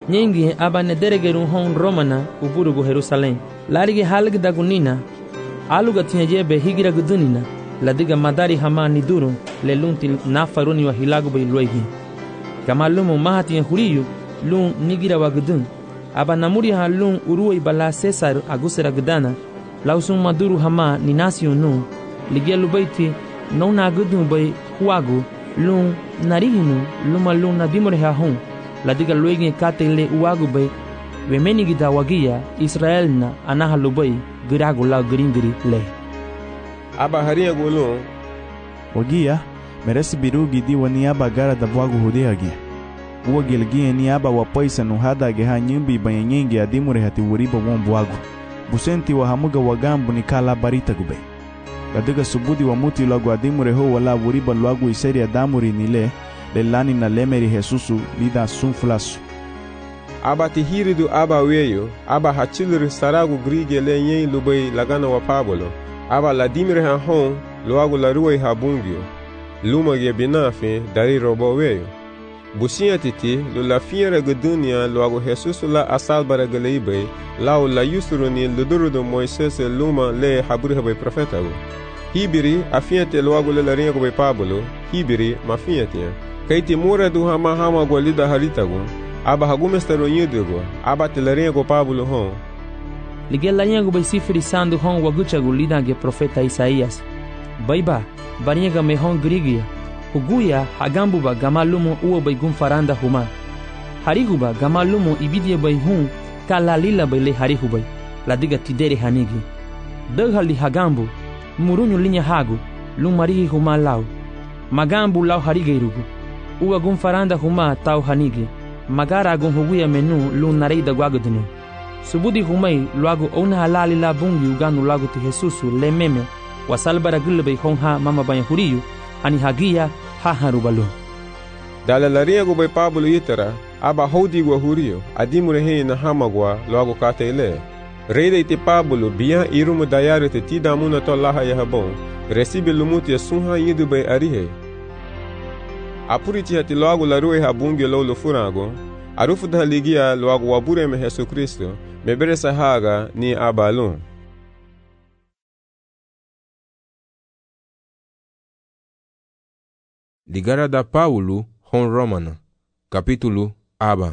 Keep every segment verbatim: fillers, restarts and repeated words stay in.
Nyingi aba nederegeru hon Romana uburugu Jerusalém. Larigi halgi dagunina. Aluga tinyajebe higira gudunina. Ladiga madari hama niduru lelunti nafaruni wa hilagu bay luegi. Kamalumu mahati huriyu lun nigira wa gudun. Aba namuri ha lun uruwa bala Cesar agusera gudana. Lausun maduru hama ninasio nu. Ligia lubaiti nona gudun bay huagu lun narihinu luma lun nadimure ha hon. Ladiga luegi katele uagu bay wemeni gida wagia Israel na anaha lubai giragu la gringiri le. Aba haria gulun wagia meresi birugi di wani aba gara da bwagu hudeagi. Uwa gilgie ni aba wapaisa nuhada geha nyimbi banyanyengi adimure hati wuriba won bwagu. Busenti wa hamuga wagambu ni kala barita gube. Ladiga subudi wa muti lagu adimure ho wala wuriba lagu iseri adamuri nile lelani na lemeri Jesusu lida sunflasu. Aba tihiridu aba weyo aba hachilri saragu grige le nyen lubai lagana wa Pablo. Aba la dimre ha hon loagu la ruwe ha bungio. Luma ge binafe dari robo weyo. Busia titi lo la fiera gudunia loagu Jesusu la asalbara galeibe lao la yusuru ni luduru do Moises luma le haburi habe profeta go. Hibiri afiate loagu le la ringo be Pablo. Hibiri mafiate. Kaiti mura du hama hama golida haritago. Aba hagumestero nyidugo. Aba telaringo Pablo hon. Ligia lanyango bay sifiri sandu hon waguchagu lidange profeta Isaías. Baiba, bariega me hon grigia. Huguya hagambuba gamalumo uo bay gumfaranda huma. Hariguba gamalumo ibidia bay hun kalalila bay le harihubay. Ladiga tidere hanigi. Daghali hagambu, murunyu linya hagu, lumarihi huma lau. Magambu lau harigeirugu. Uwa gumfaranda huma tau hanigi. Magara gun huguya menu lu nareida guagudinu. Subudi humai luagu ona halali la bungi uganu lagu ti Jesusu le meme wasalbara gulbe honha mama banya huriyu ani hagia ha harubalu. Dala la riego bay Pablo yitara aba hodi gwa huriyo adimure he na hamagwa luagu katele. Reide ite Pablo biya irumu dayare te tidamuna to laha yahabon resibe lumuti ya sunha yidu bay arihe. Apuriti hati luagu la ruwe ha bungi lolo furago arufu da ligia luagu wabure me Jesu Kristo mebere sahaga ni abalun. Ligara da Paulo hon Romana capítulo aba.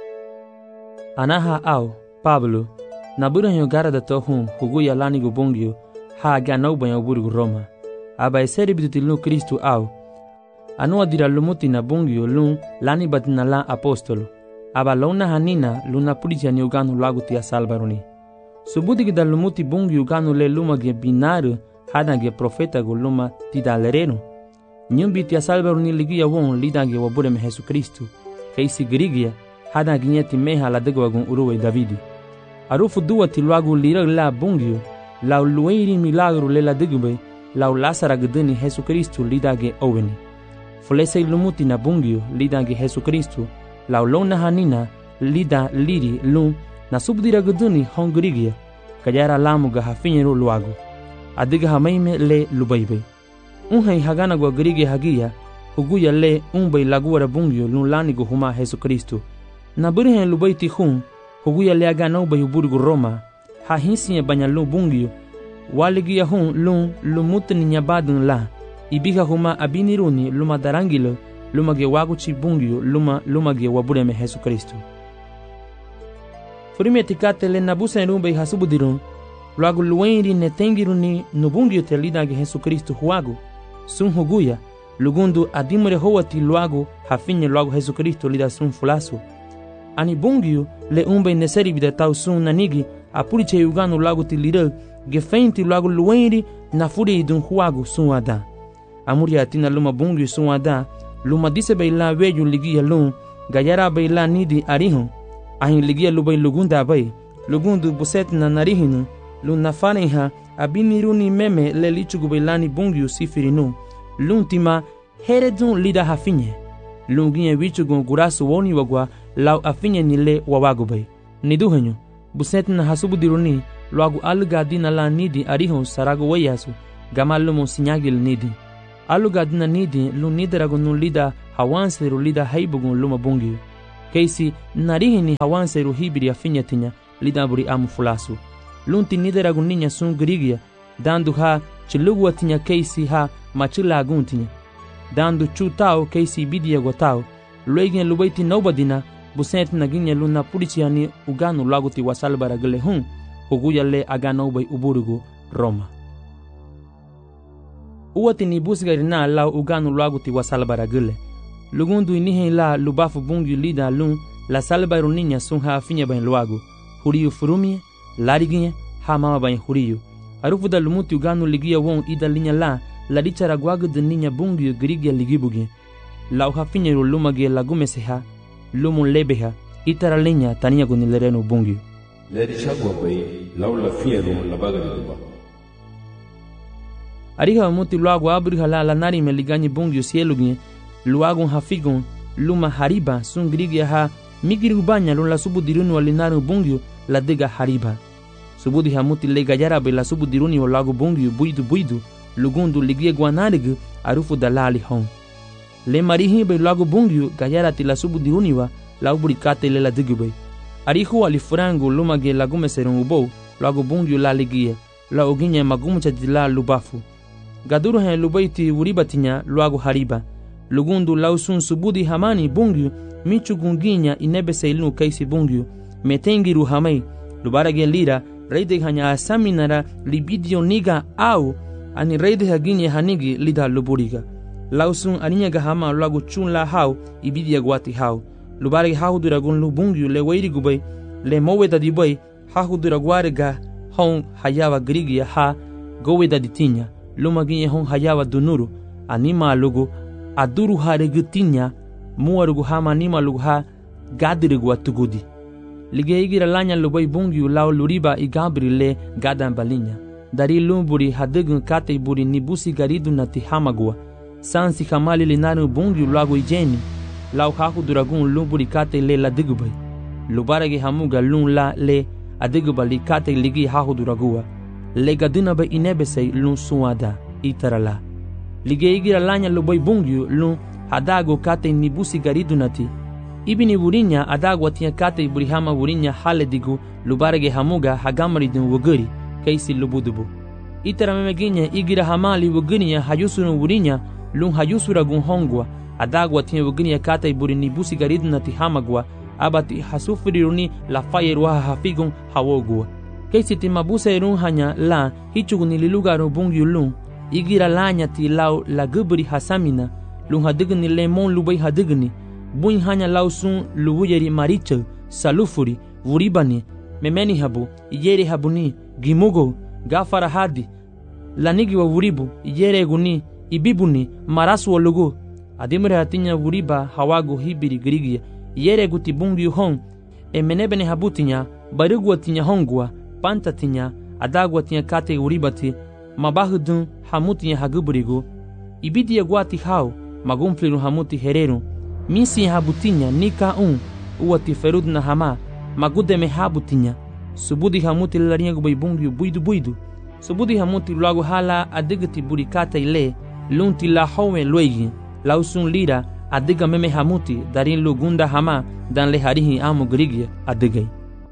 Anaha au Pablo nabura nyo gara da tohum huguya lani gubongyo ha ganau banyo burgu Roma. Aba eseri bidutilu Kristo au anua dira lumuti na bungyo lun lani batina la apostolo. Aba lona hanina luna pulija ni uganu lagu tia salbaruni. Subudi gida lumuti bungyo uganu le luma ge binaru hada ge profeta go luma tidalereno. Nyumbi tia salbaruni ligia won lida ge wabure me Jesu Kristu. Keisi grigia hada ginyeti meha la dego wagun uruwe Davidi. Arufu duwa ti lagu lira la bungyo la luweiri milagro le la degube la lasara gdeni Jesu Kristu lida ge oweni. Fulese lumuti na bungyo lida ge Jesu Kristu la lona hanina lida liri lun na subdira guduni hongrigia kajara lamu ga hafinyero luago adiga hamaime le lubaibe unhai hagana gwa grige hagia huguya le unbai laguara bungyo lun lani go huma Jesu Kristu na burihen lubaiti hun huguya le agana ubai burgu Roma ha hinsiye banyalu bungyo waligia hun lun lumutni nyabadun la ibiga huma abiniruni luma darangilo luma ge waguchi bungyo luma luma ge wabure me Jesu Kristu. Furime tikate le nabusa nrumbe hasubudirun luagu luenri netengiruni nubungyo te lida ge Jesu Kristu huagu sun huguya lugundu adimure hoati luagu hafinye luagu Jesu Kristu lida sun fulasu ani bungyo le umbe neseri bida tau sun nanigi apuriche yuganu luagu ti lida ge feinti luagu luenri na furi idun huagu sun ada amuri atina luma bungyo sun ada luma dise baila weju ligia lun gayara baila nidi arihun ahin ligia lubay lugunda bay lugundu buset na narihinu lun nafaneha abiniruni meme le lichugu bailani bungyu sifirinu lun tima heredun lida hafinye lun ginye wichugu gurasu woni wagwa lau afinye nile wawagu bay niduhenyu buset na hasubudiruni luagu alga dina la nidi arihun saragu wayasu gamalumu sinyagil nidi aluga dina nidi lu nidaragu nun lida hawansiru lida haibugun luma bungi keisi narihini hawanse ruhibiri afinya tinya lidaburi amu fulasu. Lunti nideragu ninya sun grigia, dandu ha chilugu tinya keisi ha machila aguntinya. Dandu chu tau keisi bidia gotau, luegin lubaiti nobadina, busent naginya luna puriciani uganu laguti wasalbara gele hun, huguya le aganobai uburugu Roma. Uwati ni busgari na lau uganu laguti wasalbara gele. Lugundu inihe la lubafu bungi lida lun la salbaru ninya sun ha afinya bain luagu. Huriyu furumie, lariginye, ha mama bain huriyu. Arufu da lumuti uganu ligia won ida linya la, la dichara guagu de ninya bungi grigia ligibugi. Lau hafinya ru lumage lagumese ha, lumun lebeha, itara linya tania gunilerenu bungi. Ledi chagwa bai, lau la finya ru labaga de duba. Ariha muti luagu abri hala la nari me liganyi bungi sielugi, luagun hafigun, luma hariba sun grigia ha, migiri banya lun la subu diruni walinaru bungi la dega hariba. Subudi hamuti le gajarabe la subu diruni walagu bungi buidu buidu, lugundu ligia guanarigu arufu dalali hon. Le marihi be lagu bungi gajarati la subu diruni wa la uburi kate le la digube. Arihu alifurangu lumage lagume serun ubo, lagu bungi la ligia, la oginya magumucha di la lubafu. Gaduru hen lubaiti uribatinya lagu hariba. Lugundu lausun subudi hamani bungi, michu gunginya inebese ilnu kaisi bungi, metengiru hamai, lubarage lira, reide hanya asaminara libidio niga au, ani reide haginye hanigi lida luburiga. Lausun aninya gahama lagu chun la hau, ibidia guati hau. Lubarage hau duragun lubungi le wairi gubay, le moweda dibay, hahu duraguare ga, hon hayawa grigia ha, goweda ditinya, lumaginye hon hayawa dunuru, anima lugu, aduru ha regutinya, muarugu hama anima lugu ha, gadirigu atugudi. Lige igira lanya lubay bungi lau luriba igabri le gadan balinya. Dari lumburi hadigun kate buri nibusi garidu nati hamagua. Sansi hamali linaru bungi lagu ijeni. Lau haku duragun lumburi kate le la digubay. Lubarage hamuga lun la le adiguba li kate ligi haku duragua. Le gaduna ba inebesei lun suada itarala. Lige igira lanya lubay bungi lun hadago kate nibusi garidu nati. Ibini wurinya adagwa tia kate burihama wurinya hale digu lubarage hamuga hagamari dun wuguri kaisi lubudubu. Itara memeginya igira hamali wugurinya hayusunu wurinya lun hayusura gun hongwa adagwa tia wugurinya kate burini busi garidu nati hamagwa abati hasufiri runi la faye ruha hafigun hawogwa. Kaisi timabuse run hanya la hichuguni liluga rubungi lun igira lanya ti lau la guburi hasamina lun hadigni lemon lubay hadigni. Buin hanya lausun luwuyeri maricha, salufuri, wuribani, memeni habu, iyere habuni, gimugo, gafara hadi, lanigi wa wuribu, iyere guni, ibibuni, marasu wa lugu, adimre hatinya wuriba hawagu hibiri grigia, iyere guti bungi hon, e menebene habutinya, barugwa tinya hongwa, panta tinya, adagwa tinya kate wuribati, mabahudun hamutinya haguburigo, ibidi ya guati hao, magumfliru hamuti hereru, misi habutinya nika un uati ferud na hama magude me habutinya subudi hamuti larinya gubay bungi buidu buidu subudi hamuti lagu hala adigati burikata ile lunti la howe loigi lausun lira adiga meme hamuti darin lugunda hama dan le harihi amu grigia adigay.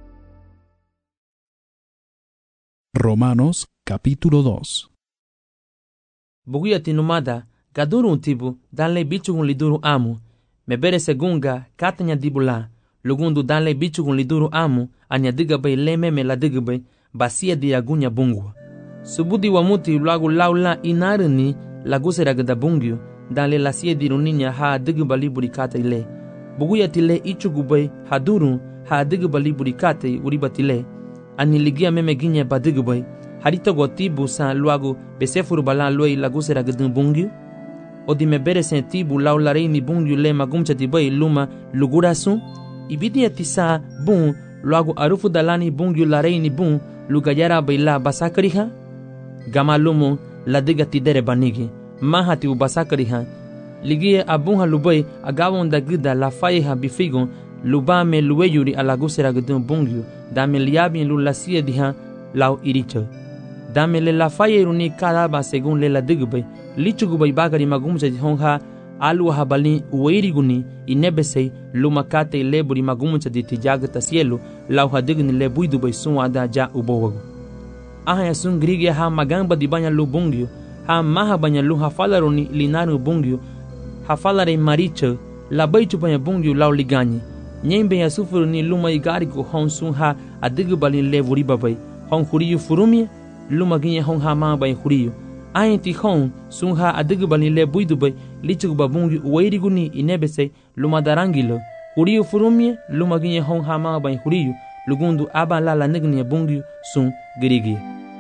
Romanos capítulo dos. Bugia tinumada gaduru untibu dan le bichugun liduru amu me bere segunga katanya dibula lugundu danle bichugun liduru amu anya diga bay leme me la diga bay basia di agunya bungwa subudi wa muti lagu laula inarini lagusera gada bungyo danle lasia di runinya ha diga bali burikata ile buguya tile ichugu bay haduru ha diga bali burikata uribatile ani ligia meme ginya badiga bay harito gotibu sa luagu besefuru bala loi lagusera gada bungyo odi me bere sentibu lau la reini bungi le magumcha tibai luma lugurasu ibidi atisa bun luagu arufu dalani bungi la reini bun lugayara baila basakariha gama lumu la diga tidere banigi mahati u basakariha ligie abunha lubai agawon da gida la faiha bifigon lubame luweyuri alagusera gudun bungi dame liabi lulasia diha lau iricho dame le la faye runi kadaba según le la digube lichugubay bagari magumcha hongha alu habali uweiriguni inebesei lumakate leburi magumuncha di tijagata cielo lau hadigni lebuidu bai sun ada ja ubowagu. Aha ya sun grigia ha magamba di banya lu bungyo, ha maha banya lu hafalaroni linaru bungyo, hafalare maricha la baichu banya bungyo lau liganyi. Nyembe ya sufuru ni luma igariku hon sun ha adigu bali leburi babai, hon huriyu furumia, luma ginye hon ha maa bai huriyu. Ayin hon sun ha adigu bali lebuidu bai, lichugu babungi uweiriguni inebese luma darangilo, huriyu furumia, luma ginye hon ha maa bai huriyu, lugundu aba la la nigni bungi sun girigi.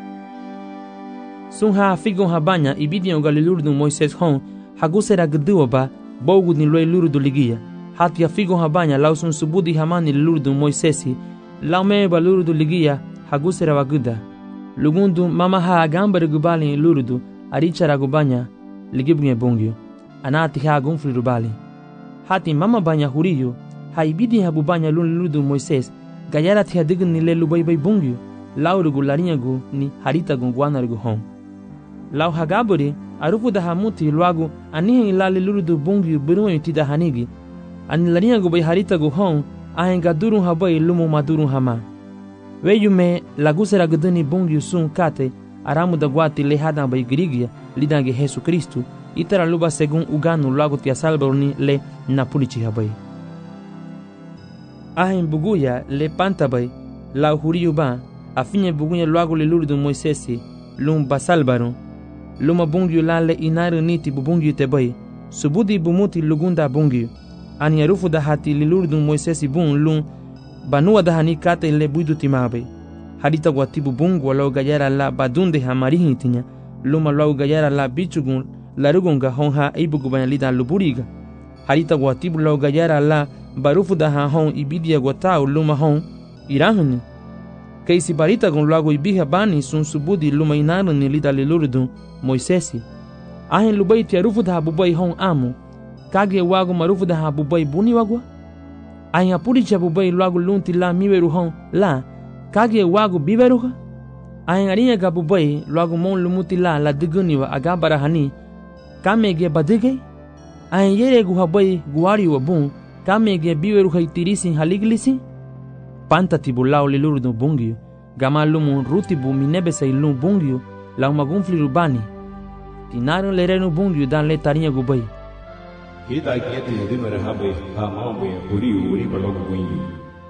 Sun ha figon ha banya ibidi o galilurdu Moises hon, hagusera gduwa ba, bogu ni loi lurudu ligia. Hati ya figon ha banya lau sun subudi hamani lurdu Moisesi, lau meba lurudu ligia, hagusera waguda. Lugundu mama ha agamba rigubali lurudu, aricha ragubanya, ligibunye bungyo. Anati ha agunfri rubali. Hati mama banya huriyo, ha ibidi ha bubanya lurudu Moises, gayara tia digin ni lelu bai bai bungyo, lau rugu larinyagu ni harita gungwana rugu hon. Lau hagaburi, arufu da hamuti luagu anihin ilali lurudu bungyo biruwa yutida hanigi, ani larinyagu bai harita gu hon, ahen gadurun habai lumu madurun hama. Weyume lagusera guduni bungyo sun kate, aramu da guati lehada bai girigia, lidange Jesu Kristu, itara luba segun uganu luagu tia salbaruni le napulichi habai. Ahen buguya le pantabai, lau huriyu ba, afinye buguya luagu le lurudu Moisesi, lum basalbaru, luma bungyu la le inaru niti bubungyu tebai, subudi bumuti lugunda bungyu, ani arufu da hati le lurudu Moisesi bun lum, banua da hani kate le buidu timabai, harita guatibu bungu walau gayara la badunde hamarihi tinya, luma lau gayara la bichugun, larugunga honha ibugu banyalida luburiga, harita guatibu lau gayara la barufu da ha hon ibidia guatau luma hon irahuni. Kaisi barita gon lago ibiha bani sun subudi luma inaru ni lida lilurudu Moisesi. Ahen lubai tia rufu da bubai hon amu, kage wago marufu da ha bubai buni wagwa? Ahen apuri cha bubai lago lunti la miweru hon la, kage wago biweruha? Ahen arinya ga bubai lago mon lumuti la la diguniwa agabara hani, kamege badige? Ahen yere gu habai guari wa bun, kamege biweru haitirisi haliglisi? Panta tibu lau lilurudu bungyo, gama lumu rutibu minebesa ilum bungyo, lau magunfli rubani. Tinaru lerenu bungyo dan le tarinya gubai. Kita kieti yadimere habe ha mambe uriu uri balogu bungyo.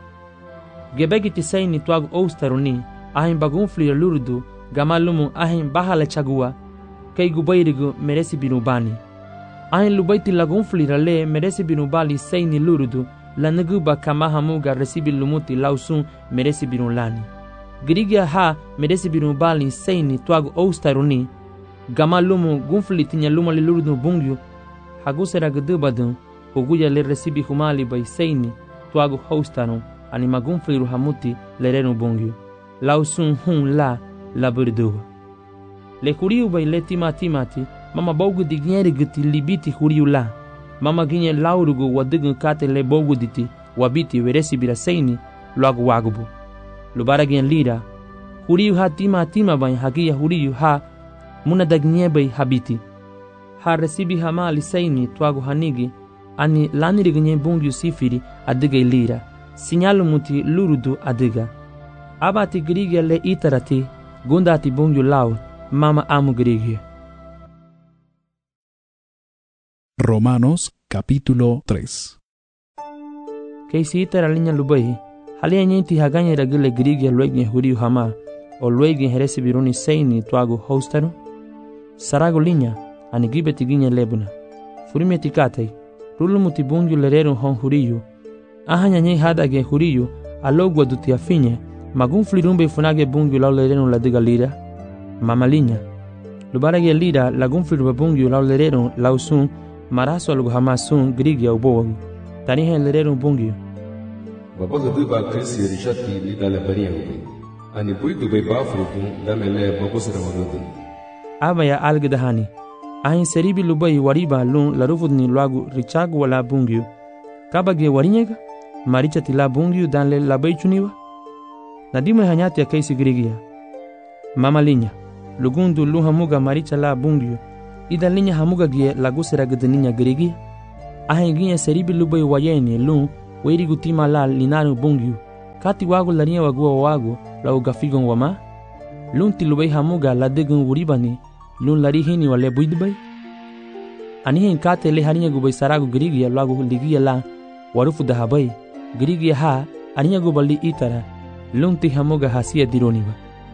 Gebeki tisai ni tuagu oustaruni, ahin bagunfli lurudu, gama lumu ahin bahala chagua, kei gubai rigu meresi binubani. Ahin lubaiti lagunfli rale meresi binubali sei ni lurudu, la naguba kama hamuga resibi lumuti lausun meresi binulani. Girigia ha meresi binubali seini tuagu oustaruni, gama lumu gunfli tinya luma li lurudu bungyu, hagusera gudubadun, huguya le resibi humali bai seini tuagu houstarun, anima gunfli ruhamuti le renu bungyu, lausun hun la la burduwa. Le huriu bai le tima timati, mama bogu digneri guti libiti huriu la, mama ginye laurugu wadigun kate le bogu diti wabiti weresi bira seini luagu wagubu. Lubara gen lira, huriu ha tima tima bai hagia huriu ha muna dagnye bai habiti. Ha resibi hamali seini tuagu hanigi, ani laniri ginye bungyu sifiri adiga lira, sinyalu muti lurudu adiga. Abati grigia le itarati, gundati bungyu lau, mama amu grigia. Romanos capítulo tres. Kaisi itara linya lubai, halia nyenti haganya ragile grigia luegin huriu hama, o luegin heresi biruni seini tuagu hostaru? Sarago linya, ani gibeti ginya lebuna. Furime tikatai, rulu muti bungyu lereru hon huriu, ahanya nye hadage huriu, alogwa duti afinye, magun flirumbe funage bungyu lau lereru ladiga lira. Mama linya, lubarage lira lagun flirumbe bungyu lau lereru lau sun, maraso algo hamasun grigia ubowagu. Tanihe lereru bungyu. Babaga duba krisi rishati li dala bariyangu. Ani buidu bai bafrukun damele babusara wadudun. Aba ya algedahani. Ahin seribi lubai wariba lun larufudni luagu richagu wala bungyu. Kabage warinyega? Marichati la bungyu danle labai chuniwa? Nadime hanyati ya kaisi grigia. Mama linya. Lugundu luhamuga maricha la bungyu. ida linya hamuga gie lagu seragde ninya grigi ahengia seribi lubai wayeni lun weiri gutima la linanu bungyu kati wagu larinya wagu wagu lau gafigon wama lun tilubai hamuga la degun wuribani lun lari hini wale buidbai anihin kate le harinya gubai saragu grigi lagu ligia la warufu dahabai grigi ha aninya gubali itara lun ti hamuga hasia dironiwa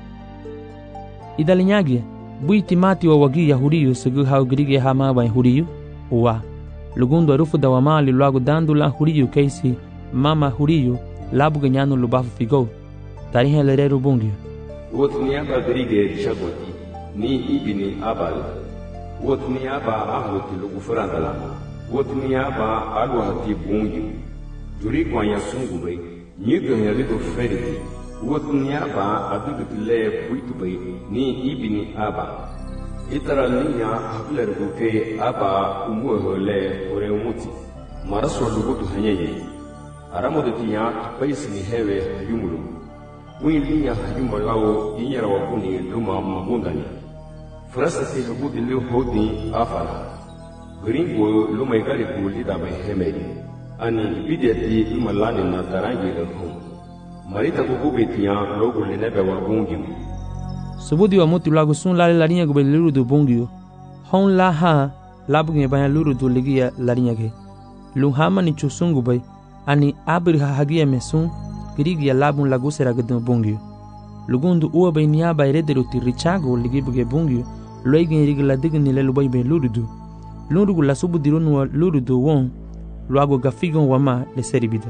ida linyagi bui timati wa wagi ya huriyu segu hau grigi ha ma bai huriyu wa lugundu arufu da wamali lagu dandu la huriyu keisi mama huriyu labu ganyanu lubafu figo tarihe lereru bungiyo wotniaba grige rishagoti ni ibini abal wotniaba ahoti lugu furandala wotniaba alwahati bungiyo duri kwanya sungubai nyigo herido feriti wotniaba adugutile buitubai ni ibini aba itara ninya hablergu ke aba umuhole ore umuti maraso lugutu hanyeye aramodetiya paisini hewe yumulu wiliya hayumba lao inyara wakuni luma mabundani frasati habudi leo hodi afala gringo luma igari gulida bai hemedi ani bideti luma lani na tarangi lehum marita kukubetiya logo lenebe wa bungimu subudi wa muti lagu sun lali larinya gube luru du bungiyo hon la ha labu nge banya luru du ligia larinya ge lung hama ni chusungu bai ani abir ha hagia mesun grigia labun lagu seragdun bungiyo lugundu uwa bai niya bai rederu ti richago ligi buge bungiyo loigin rigla digni le lubai bai luru du luru la subudi runwa luru du won luago gafigon wama le seribida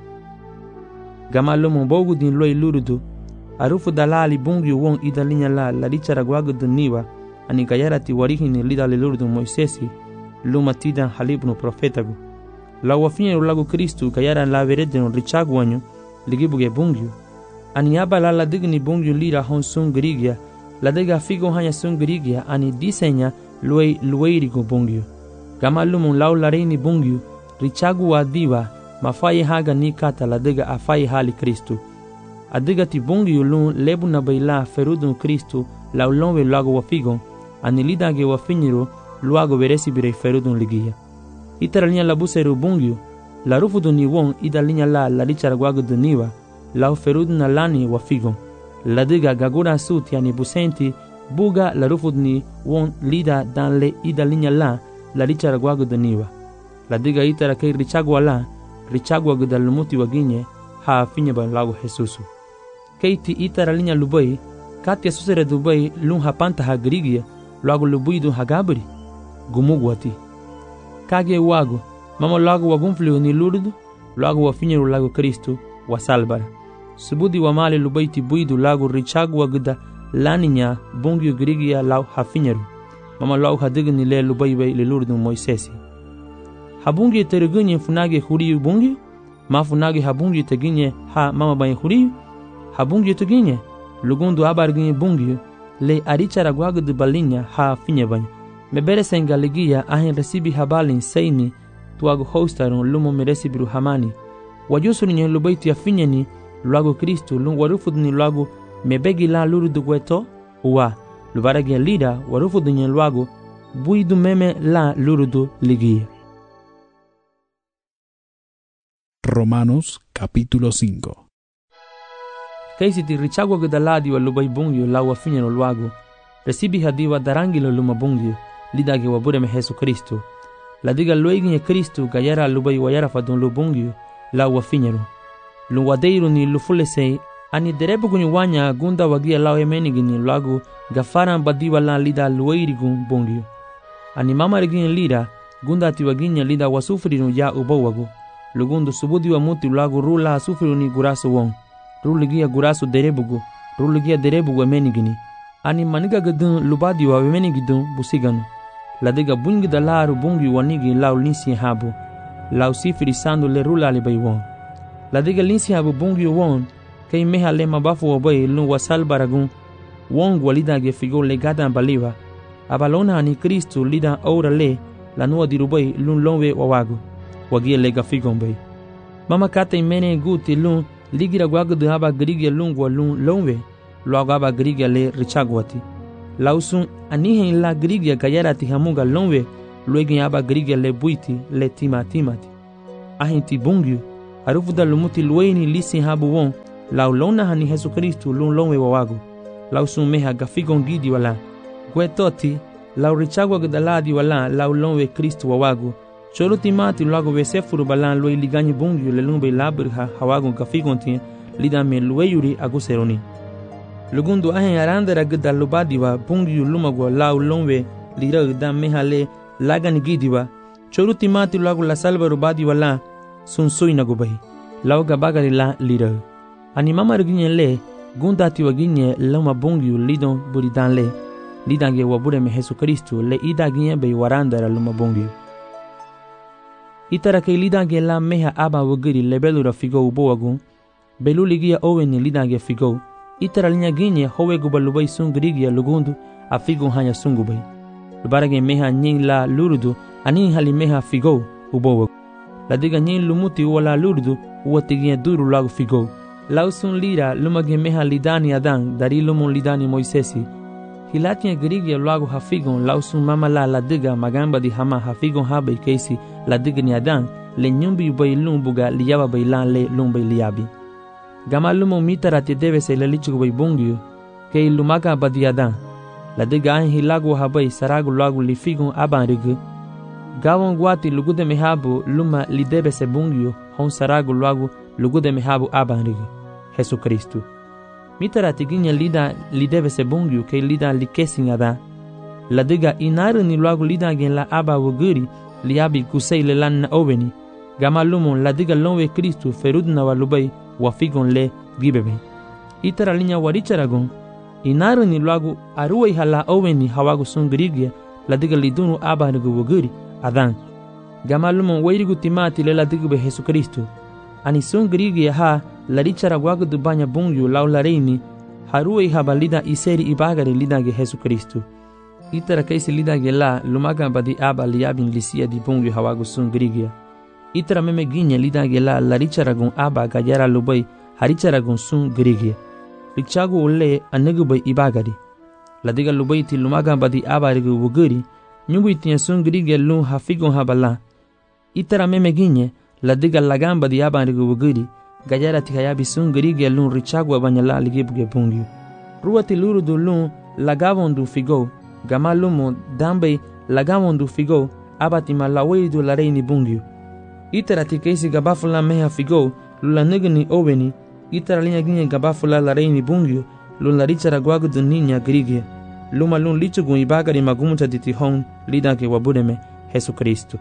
gama lomo bogu din loi luru du arufu dalali bungi won ida linya la la richara gwagu duniwa ani gayarati warihini lida le lurdu Moisesi luma tidan halibnu profetagu la wafinye lagu Kristu gayara la veredeno richagu wanyu ligibuge bungi ani aba la la digni bungi lira hon sun grigia la dega figo hanya sun grigia ani disenya luei lueirigo bungi gama lumun lau lareini bungi richagu wa diwa mafai haga ni kata la dega afai hali Kristu adigati bungi yulun lebu na baila ferudun Kristu la ulonwe luago wafigon anilida ge wafinyiro luago veresi birei ferudun ligia itara linya la buseru bungi la rufudu ni won ida linya la la richara gwago duniwa la ferudun na lani wafigon la diga gagura suti ani busenti buga la rufudu ni won lida dan le ida linya la la richara gwago duniwa la diga itara kei richagwa la richagwa gudalumuti waginye ha finya ban lago Jesusu keiti itara linya lubai katia susere dubai lun hapanta ha grigia lago lubuidu hagabri gumugwati kage wago mama lago wagumfliu ni lurdu lago wafinyeru lago Kristu wasalbara subudi wa mali lubaiti buidu lago richagu wagda laninya bungi grigia lau hafinyeru mama lago hadig ni le lubai bai le lurdu Moisesi habungi teregunye funage huri bungi mafunage habungi teginye ha mama bai huri habungi tuginye lugundu abarginye bungi le arichara gwagu de balinya ha finye bany mebere senga ligia ahin resibi habalin seini tuago hostaron lumo meresibiru hamani wajusuni nye lubaiti ya finye ni luago Kristu lungu warufud ni luago mebegi la luru dugweto uwa lubaragi lida warufud nye luago buidu meme la lurudu ligia. Romanos capítulo cinco. Kaisi ti richagwa gudaladi wa lubai bungyo la wafinya no luago resibi hadiwa darangi lo luma bungyo lidage wa bure me Jesu Kristo la diga luigi Kristo gayara lubai wa yara fadun lo bungyo la wafinya no lu wadeiru ni lufule sei ani derebu guni wanya gunda wagia la emeni gini luago gafara badiwa la lida luiri gun bungyo ani mama regini lida gunda ti waginya lida wasufri no ya ubawago lugundu subudi wa muti luago rula sufri ni guraso won ruligia gurasu derebugu ruligia derebugu menigini ani maniga gadun lubadi wa menigidun busiganu ladiga bungi dalaru bungi wanigi lau linsi habu lau sifiri sandu le rula le baywon ladiga linsi habu bungi won kay meha le mabafu wa bay lu wasal baragun won walida ge figo le gadan baliwa abalona ani Kristo lida ora le la nuwa dirubay lun lonwe wawago wagia le gafigon bay mama kata imene guti lun ligira gwagu de haba grigia lungwa lun lonwe luago haba grigia le richagwati lausun anihen la grigia gayara ti hamuga lonwe luegen aba grigia le buiti le tima timati ahin ti bungyu arufu da lumuti lueni lisi habu won lau lona hani Jesu Kristu lun lonwe wawagu lausun meha gafigon gidi wala guetoti lau richagwa gdaladi wala lau lonwe Kristu wawagu cholo timati luago vesefuru balan lue liganyi bungyu le lumbe labirha hawagu gafigon tin lida me lueyuri aguseroni lugundu ahen arandera gda lubadiwa bungyu lumagwa lau lonwe lira gda mehale lagani gidiwa cholo timati luago la salva rubadiwa la sunsui nagubahi lau gabagari la lira ani mama ginye le gunda tiwa ginye lama bungyu lidon buridan le lidange wabure me Jesu Kristu le ida ginye be warandara luma bungyu itara ke lidange la meha aba wagiri lebelura figo ubowagu beluligia oweni lidange figo itara linya ginye howe gubalubai sungrigia lugundu a figo hanya sungubai lubarage meha nyin la lurudu ani hali meha figo ubowagu ladiga nyin lumuti wala lurudu uwatigia duru lagu figo lausun lira lumage meha lidani adan dari lumun lidani Moisesi hilatia grigia lagu hafigon lausun mama la ladiga magamba di hama hafigon habe keisi ladiga ni adan le nyumbi bay lumbuga liyaba bay lan le lumbay liyabi gama lumu mitara te debe se lelichu bay bungyu ke lumaga badi adan ladiga an hilagu habay saragu lagu lifigon aban rigu gawon gwati lugude mehabu luma lidebe se bungyu hon saragu lagu lugude mehabu aban rigu Jesu Kristu mitara tiginya lida lidebe se bungyu ke lida likesin ada ladiga inaru ni lagu lida gen la aba wuguri liabi kusei le lan na oveni gama lumon ladiga lonwe Kristu ferudna walubai wafigon le gibebe itara linya waricharagon inaru ni lagu aruwai hala oveni hawagu sungrigia ladiga lidunu aba nugu wuguri adan gama lumon wairigu timati le ladiga be Jesu Kristu ani sungrigia ha larichara wagu dubanya bungyu lau lareini haruwai habalida iseri ibagare lidange Jesu Kristu itara kaisi lidage la lumaga badi aba liabin lisia di bungyu hawagu sungrigia itara meme ginye lidage la larichara gun aba gajara lubai harichara gun sungrigia richagu ule anegu bai ibagari ladiga lubai ti lumaga badi aba rigu wuguri nyungu itia sungrigia lu hafigon habala itara meme ginye ladiga lagamba di aba rigu wuguri gajara ti hayabi sungrigia lu richagu abanyala ligibuge bungyu ruwati lurudu lu lagavondu figo gama lumo dambe lagavondu figo abati malaweidu lareini bungyu itara ti keisi gabafula meha figo lula negni oweni itara linya ginye gabafula lareini bungyu lula richara gwagudu ninya grigia luma lun lichugun ibagari magumucha diti hon lidanke wabudeme Jesu Kristu.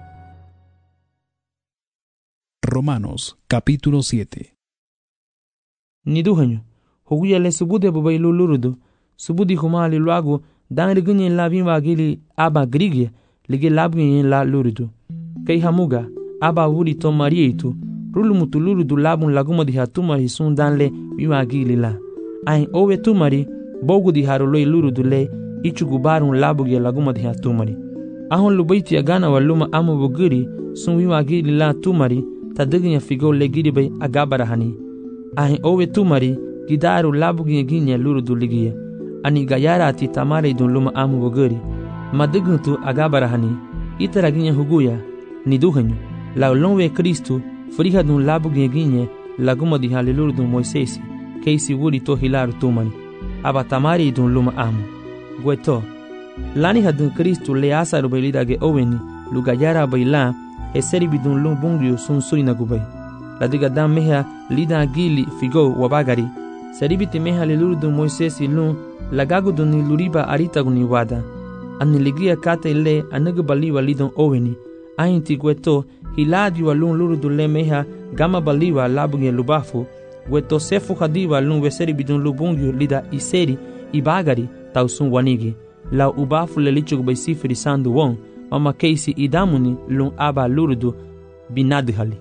Romanos capítulo siete. Niduhanyo huguya le subude bubai lulurudu subudi humali luagu dan rigunye la bimba gili aba grigia lige labgunye la lurudu kai hamuga aba wuri to marietu rulu mutulurudu labun laguma di hatuma hisun dan le bimba gili la ain owe tumari bogu di haruloi lurudu le ichugu barun labuge laguma di hatumari ahon lubaiti agana waluma amu buguri sun bimba gili la tumari tadagnya figo le gidi bay agabara hani ahin owe tumari gidaru labugi ginya lurudu ligiya ani gayara ati tamare dun luma amu bogori madaguntu agabara hani itara ginya huguya ni duhanyu la lonwe Kristu friha dun labugi ginya laguma di halilurudu Moisesi keisi wuri to hilaru tumani aba tamare dun luma amu gweto lani hadun Kristu le asaru baylidage oweni lugayara bayla eseri bidun lum bungyu sun suina gubai ladiga dam meha lida gili figo wabagari seribiti meha lulurudu Moisesi lum lagagu duni luriba aritaguni wada ani ligia kate le anagu baliwa lidon oweni ainti gweto hiladi wa lum lurudu le meha gama baliwa labuge lubafu gweto sefu hadiwa lum weseri bidun lubungyu lida iseri ibagari tausun wanigi la ubafu le lichug bai sifiri sandu won mama keisi idamuni lun aba lurudu binadhali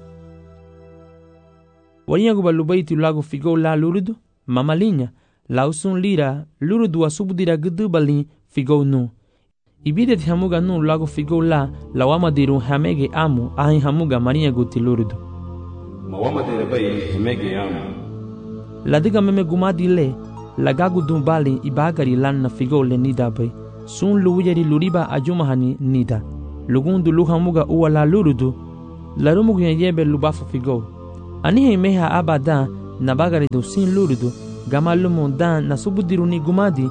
wanya guba lubaiti lagu figo la lurudu mama linya lausun lira lurudu wa subudira gudubali figo nu ibide ti hamuga nu lagu figo la lawama diru hamege amu ahin hamuga maria guti lurudu mawama dira bai hamege amu ladiga meme gumadi le lagagu dum bali ibagari lan na figo le nida bay sun luwiyari luriba ajumahani nida lugundu luhamuga uwa la lurudu larumugu yebe lubafu figo anihe meha abada na bagari do sin lurudu gamalumu dan na subudiru ni gumadi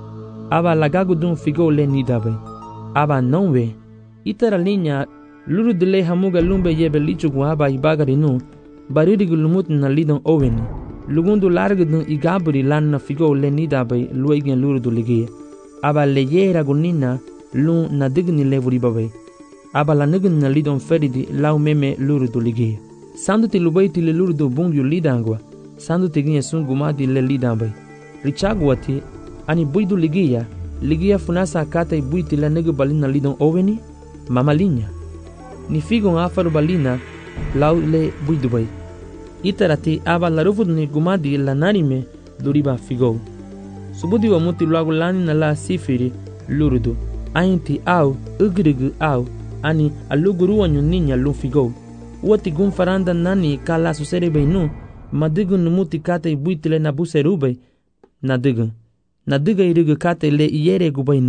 aba lagagu dum figo le nida bay aba nonwe itara linya lurudu le hamuga lumbe yebe lichugu aba ibagari nu baririgu lumut na lidon oweni lugundu largudun igaburi lan na figo le nida bay luegen lurudu ligie aba le yera gunina lu na digni le vuriba bay aba la nign na lidon feridi lau meme lurudu ligie sandu ti lubaiti le lurudu bungyu lidangwa sandu ti ginye sun gumadi le lidambay richagwati ani buidu ligia ligia funasa kata buiti la negu balina lidon oweni mama linya ni figo afaru balina lau le buidu bay itarati aba la rufudu ni gumadi la narime duriba figo subudi wa muti luagu lani na la sifiri lurudu ainti au ugrigu au ani aluguru wanyu ninya lu figo wati gun faranda nani kala susere beinu madigu numuti kate buitile na buserube nadigu nadiga irigu kate le iyere gubainu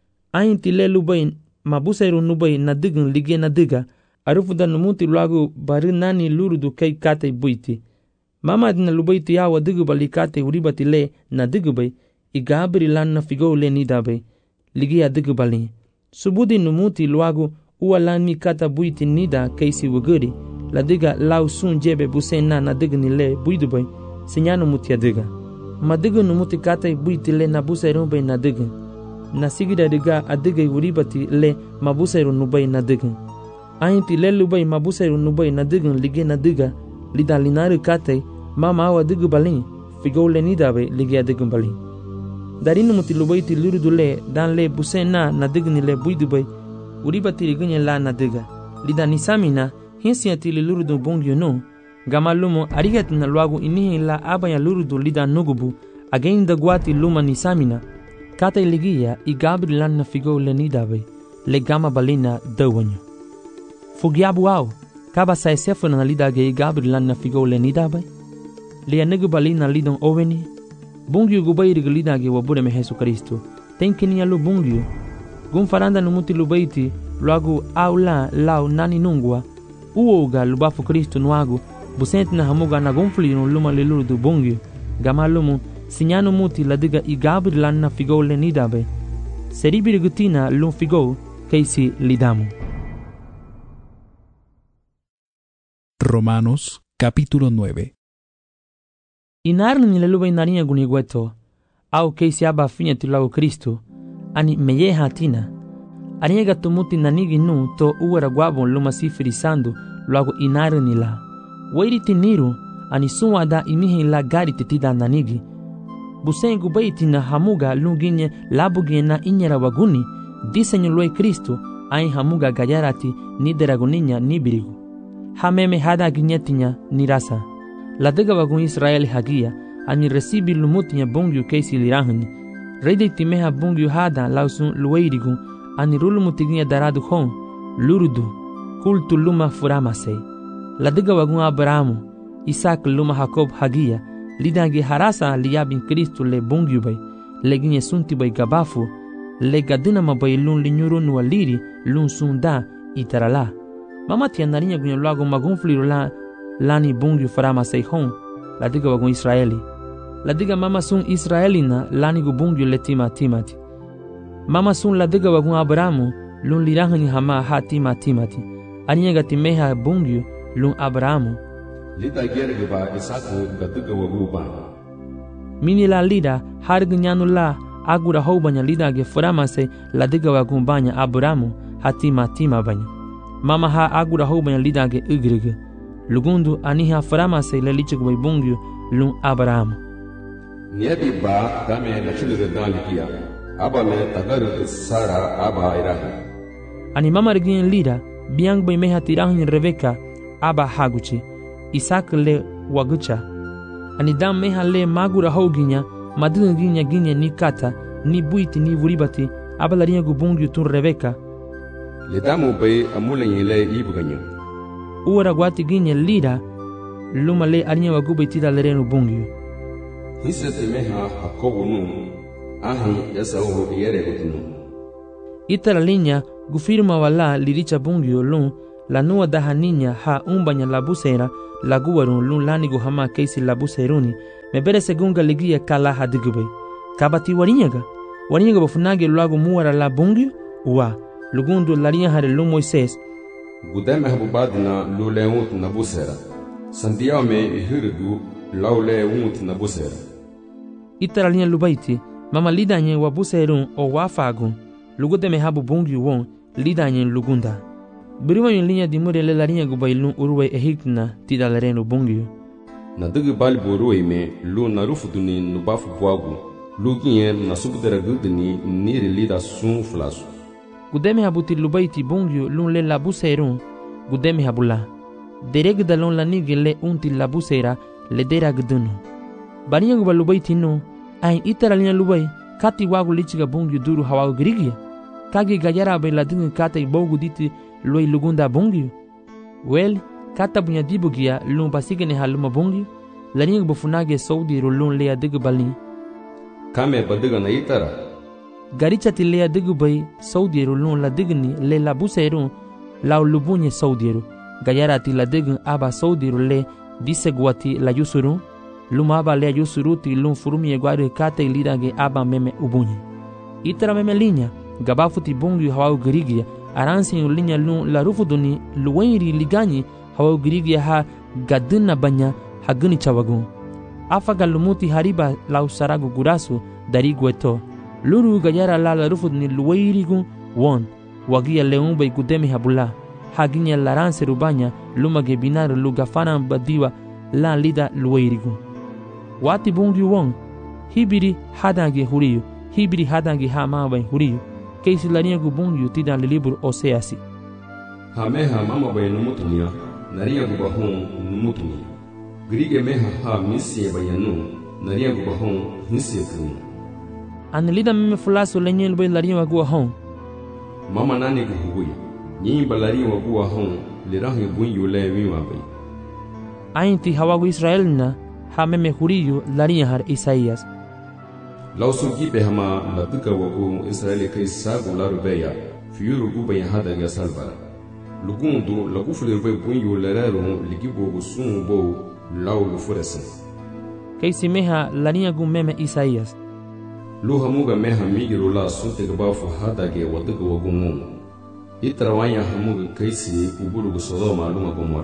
ainti le lubain mabuseru nubai nadigu lige nadiga arufuda numuti luagu bari nani lurudu kai kate buiti mama dina lubaiti yawa digu bali kate uribati le nadigu bay igabri lan na figo le nida bay ligi adigu bali subudi numuti luagu uwa lani kata buiti nida kaisi wuguri la diga lau sun jebe busen na na diga ni le buidu bay sinyanu muti adiga ma diga numuti kata buiti le na buseru bay na diga na sigida diga adiga uribati le mabuseru nubay na diga ainti le lubay mabuseru nubay na diga ligi na diga lida linari kate mama awa diga bali figo le nida bay ligi adigu bali darinu muti lubaiti lurudu le dan le busen na na diga ni le buidu bay uribati ligunye la na diga lida nisamina hinsi atili lurudu bongyo no gamalumo arigat na luagu inihi la abaya lurudu lida nugubu again da guati luma nisamina kata iligia igabri lan na figo le nidabe le gama balina dawanyo fugiabu au kaba sa esefu na lida ge igabri lan na figo le nidabe le anugu balina lidon oweni bongyo gubairi lida ge wabure me Jesu Kristo tenkini alu bongyo gun faranda numuti lubaiti luagu au la lau nani nungwa uoga lubafu Kristo nuagu busenti na hamuga na gonfli no luma le lurudu bongyo gamalumu sinyanu muti ladiga igabri lan na figo le nidabe seribiri gutina lum figo keisi lidamu. Romanos capítulo nueve. Inarni ni le luba inarinha gunigueto au keisi aba finya tilago Kristo ani meye hatina aniega tumuti nanigi nu to uwera guabon luma sifirisando luago inarni la wairi tiniru ani suwada imihi la gari titida nanigi busen gubaiti na hamuga lunginye labugie na inyera waguni disenyo loi Kristo ai hamuga gayarati ni deragoninya ni birigu hameme hada ginyetinya ni rasa la dega wagun Israeli hagia ani resibi lumutinya bongyu keisi lirahni reide timeha bongyu hada lausun lueirigu ani rulumutiginya daradu hon lurudu kultu luma furamase la dega wagun Abrahamu Isaac luma Jacob hagia lidangi harasa liyabin Kristo le bongyu bay leginye sunti bay gabafu le gadina mabay lun linyuru nuwa liri lun sunda itarala mama tianarinya gunyo lago magunfliru la lani bongyu farama seihon la diga wagun Israeli la diga mama sun Israelina lani gu bongyu letima timati mama sun la diga wagun Abrahamu lun lirahani hama ha tima timati aniya gatimeha bongyu lun Abrahamu lida gerge ba Isaku gatuga wagu ba mini la lida harg nyanu la agura hobanya lida ge farama se la diga wagun banya Abrahamu hatima tima banya mama ha agura hobanya lida ge ugrege lugundu aniha farama se le lichig bay bongyu lun Abrahamu niyabi ba dame na chilure dalikia aba me tagar sara aba irahi ani mama regin lida biang bay meha tirahin Rebeka aba haguchi Isaac le wagucha ani dam meha le magura hoginya madin ginya ginya ni kata ni buiti ni vuribati aba la ringa gubungyu tun Rebeka le damu bay amulen le ibuganyo uwara gwati ginya lida luma le arinya wagubai tida lerenu bungyu Hisete meha Jacobo nu, ahi Esau yere gutinu. Itara linha gufirma wala liricha bungio lun la nua daha niña ha umbanya la busera la guarun lun lanigo hama keisi la buseruni me bere segunga ligia kala hadigube kabati warinyaga warinyaga bofunage lago muara la bungio wa lugundu larinha hare lun Moises Gudeme habubadina lule unt na busera sandiame ihirigu laule unt na busera Itara linha lubaiti mama lidanye wa buserun o wafagun lugudeme habu bungio won lidanye lugunda Biriwa yung linya di mure le larinha gubailun uruwe ehikna tida lereno bungio. Na digi bali boruwe me lu na rufuduni nubafu buagu. Lu ginye na subudera gudini niri lida sun flasu. Gudeme habuti lubaiti bungio lun le labuserun. Gudeme habula. Dereg dalon la nige le unti labusera le dera gudunu. Barinya guba lubaiti no. Ain itara linya lubai kati wagu lichiga bungio duru hawagu girigia. Kage gajara be la dingi kata ibogu diti loi lugunda bungio. Well, kata bunya dibugia lun basigene haluma bungio. Laringa bufunage saudi lun lea digu balin. Kame badiga na itara. Garicha ti lea digu bay saudi lun la digni le la buserun lau lubunye saudi. Gayara ti la digun aba saudi le disegwati la yusurun. Luma aba lea yusuruti lun furumi eguari kate lidage aba meme ubunye. Itara meme linha. Gabafuti bungio hawau girigia. Aransi linya lun la rufuduni luwairi ligani hawau girigia ha gadina banya haguni chawagun. Afaga lumuti hariba lau saragu gurasu dari gueto. Luru gayara la la rufuduni luwairi gun won. Wagia leumba igudeme habula. Haginya laranse rubanya luma gebinar lugafana badiwa la lida luwairi gun. Wati bungio won. Hibiri hadange huriyo. Hibiri hadange hamabai huriyo. Keisi larinha gubungio tida le libro Oseasi. Hameha mama bay numutunia, naria gubahon numutunia. Grige meha ha misi bayanu, naria gubahon hisi kunu. Anelida meme fulaso lenyel bay larinha waguahon. Mama nani guhuguya, nyi balarinha waguahon, lirahi bunyo le wiwa bay. Ainti hawagu Israelina, ha meme huriyo larinha har Isaías. Lausu gibe hama la duka wagu Israeli kai sagu la rubeya fiuru guba ya hada ya salva lugundu la gufule rube bunyo lerero ligibo gusun bo lau lufuresen kai simeha larinha gu meme Isaías lu hamuga meha migiro la sunte gabafu hada ge waduga wagu mu itrawanya hamuga kai si uburu gu Sodoma lunga Gomora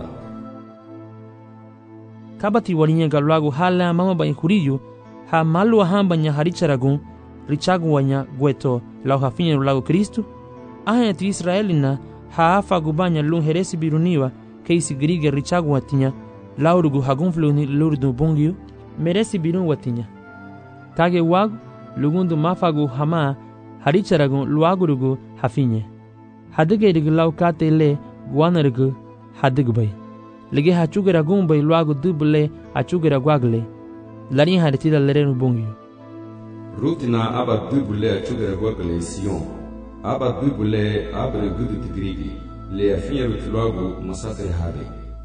kabati warinha galwagu hala mama ba huriyo ha malu hamba nya haricharagun richagu wanya gueto lau hafinye lago Kristo aha ti Israelina ha afa gubanya lun heresi biruniwa keisi grige richagu watinya laurugu hagunfluni lurdu bungio meresi birun watinya kage wag lugundu mafagu hama haricharagun luagurugu hafinye hadige rig lau kate le guanargu hadigbay lege hachugera gumbay luagu duble hachugera gwagle Larinha haritida lereno bungio. Rutina aba dubule achugera gwagale Sion. Aba dubule abre gudu tigrigi. Le afinha rutilago masakre hade.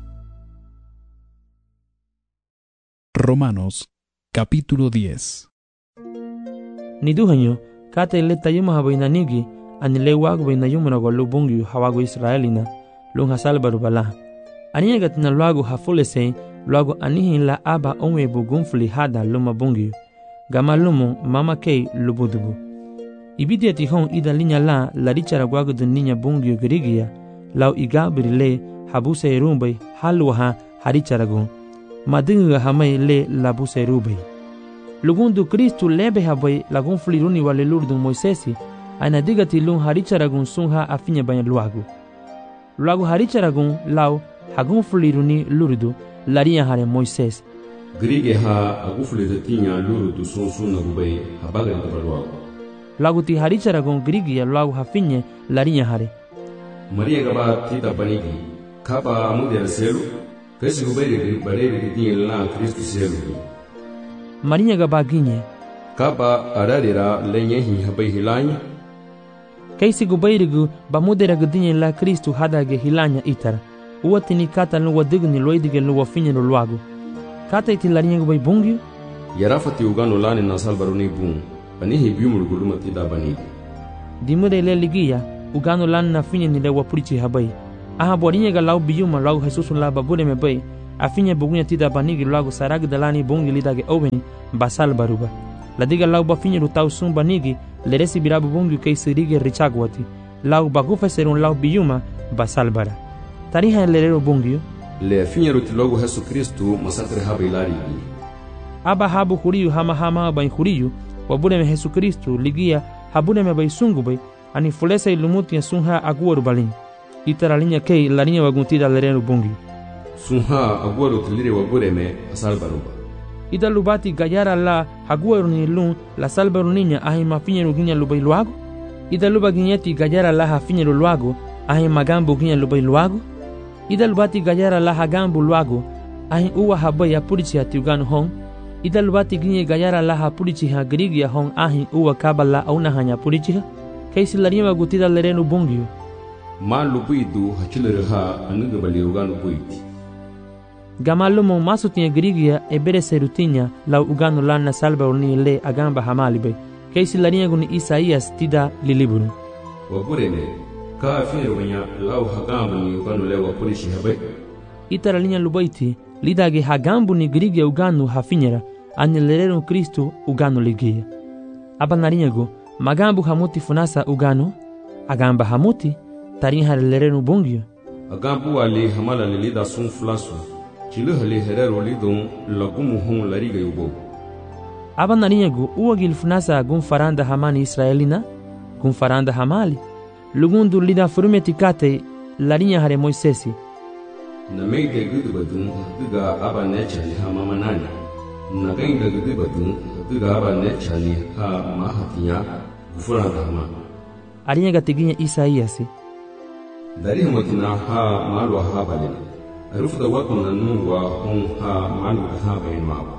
Romanos, capítulo diez. Niduhanyo, kate le tayuma habainanigi, anile wagu bainayumuna gwalu bungio hawagu Israelina, lunga salbaru bala. Aniagatina luagu hafulesei, luago anihin la aba onwe bugunfuli hada luma bungio. Gama lumo mama kei lubudubu. Ibidia tihon ida linya la la richara gwago de niña bungio girigia. Lau igabiri le habuse rumbai halwaha haricharagun. Madinga hamay le labuse rubai. Lugundu Kristu lebe habai lagunfuli runi wale lurdu Moisesi. Aina digati lun haricharagun sunha afinya banya luago. Luago haricharagun lau hagunfuli runi lurdu. Larinha hare Moises. Grige ha agufule de tinha luru do sonso na gubei habaga de balwa. Lagu ti haricharagon grigia lagu hafinye larinha hare. Maria gaba tita banigi kaba amude selu kesi gubei de barere de tinha la Cristo selu. Maria gaba ginye kaba ararira lenye hi habai hilanya. Kesi gubei de bamudera gedinye la Cristo hadage hilanya itara. Uwatini kata no wadigni loidige no wafinye no luago. Kata iti larinha gubei bungio, yarafati ugano lani na salbaruni bun ani hibiumul gulumati da bani dimure le ligia ugano lan na finye ni le wapurichi habai aha borinye ga lau biyuma lau Jesus la babure me bai afinye bugunya tida banigi lagu sarag dalani bongi lidage owen basal baruba ladiga lau bafinye rutau sum banigi le resibirabu bongi kai sirige richagwati lau bagufa serun lau biyuma basal bara tariha lerero bongi le afinye rutilogu Yesu Kristu masatre habai lari aba habu huriyu hama hama bai huriyu wabure me Yesu Kristu ligia habune me bai sungu bai ani fulesa ilumuti ya sunha aguwaru balin itara linya kei larinya waguntida lerero bongi sunha aguwaru tilire wabure me asal baruba ida lubati gayara la haguwaru ni lun la salbaru ninya ahi mafinye ruginya lubai luago ida luba ginyeti gayara la hafinye luago ahi magambu ginya lubai luago ida lubati gayara la hagambu luago ahi uwa habai ya purichi hati uganu hong ida lubati ginye gayara la hapurichi ha grigi ya hong ahi uwa kabala auna hanya purichi ha kaisi larinya wagutida lereno bongio ma lubuidu hachilere ha anuga bali uganu buiti gamalumo masutinha grigia e bere serutinya lau ugano lana salba uni le agamba hamalibe kaisi larinha guni Isaías tida liliburu waburene ka firo wanya lau hagambu ni ugano le wapurishi habe itara linha lubaiti lidage hagambu ni grigia ugano hafinyera anyelerero Kristo ugano ligia abanarinha go magambu hamuti funasa ugano agamba hamuti tarinha lerero bongio agambu ali hamala lilida sun flasu chilu hali herero lidon lagumu hon lariga yubo aba narinyago uwagil funasa gun faranda hamani israelina gun faranda hamali lugundu lida furumeti kate larinya hare Moisesi na meide gudu badun duga aba nechali ha mamanani na gainda gudu badun duga aba nechali ha mahatinya gufuranda hama arinyaga tiginya Isaías dari matina ha malwa ha balina arufda wakuna nungwa hon ha malu ha bayin mawa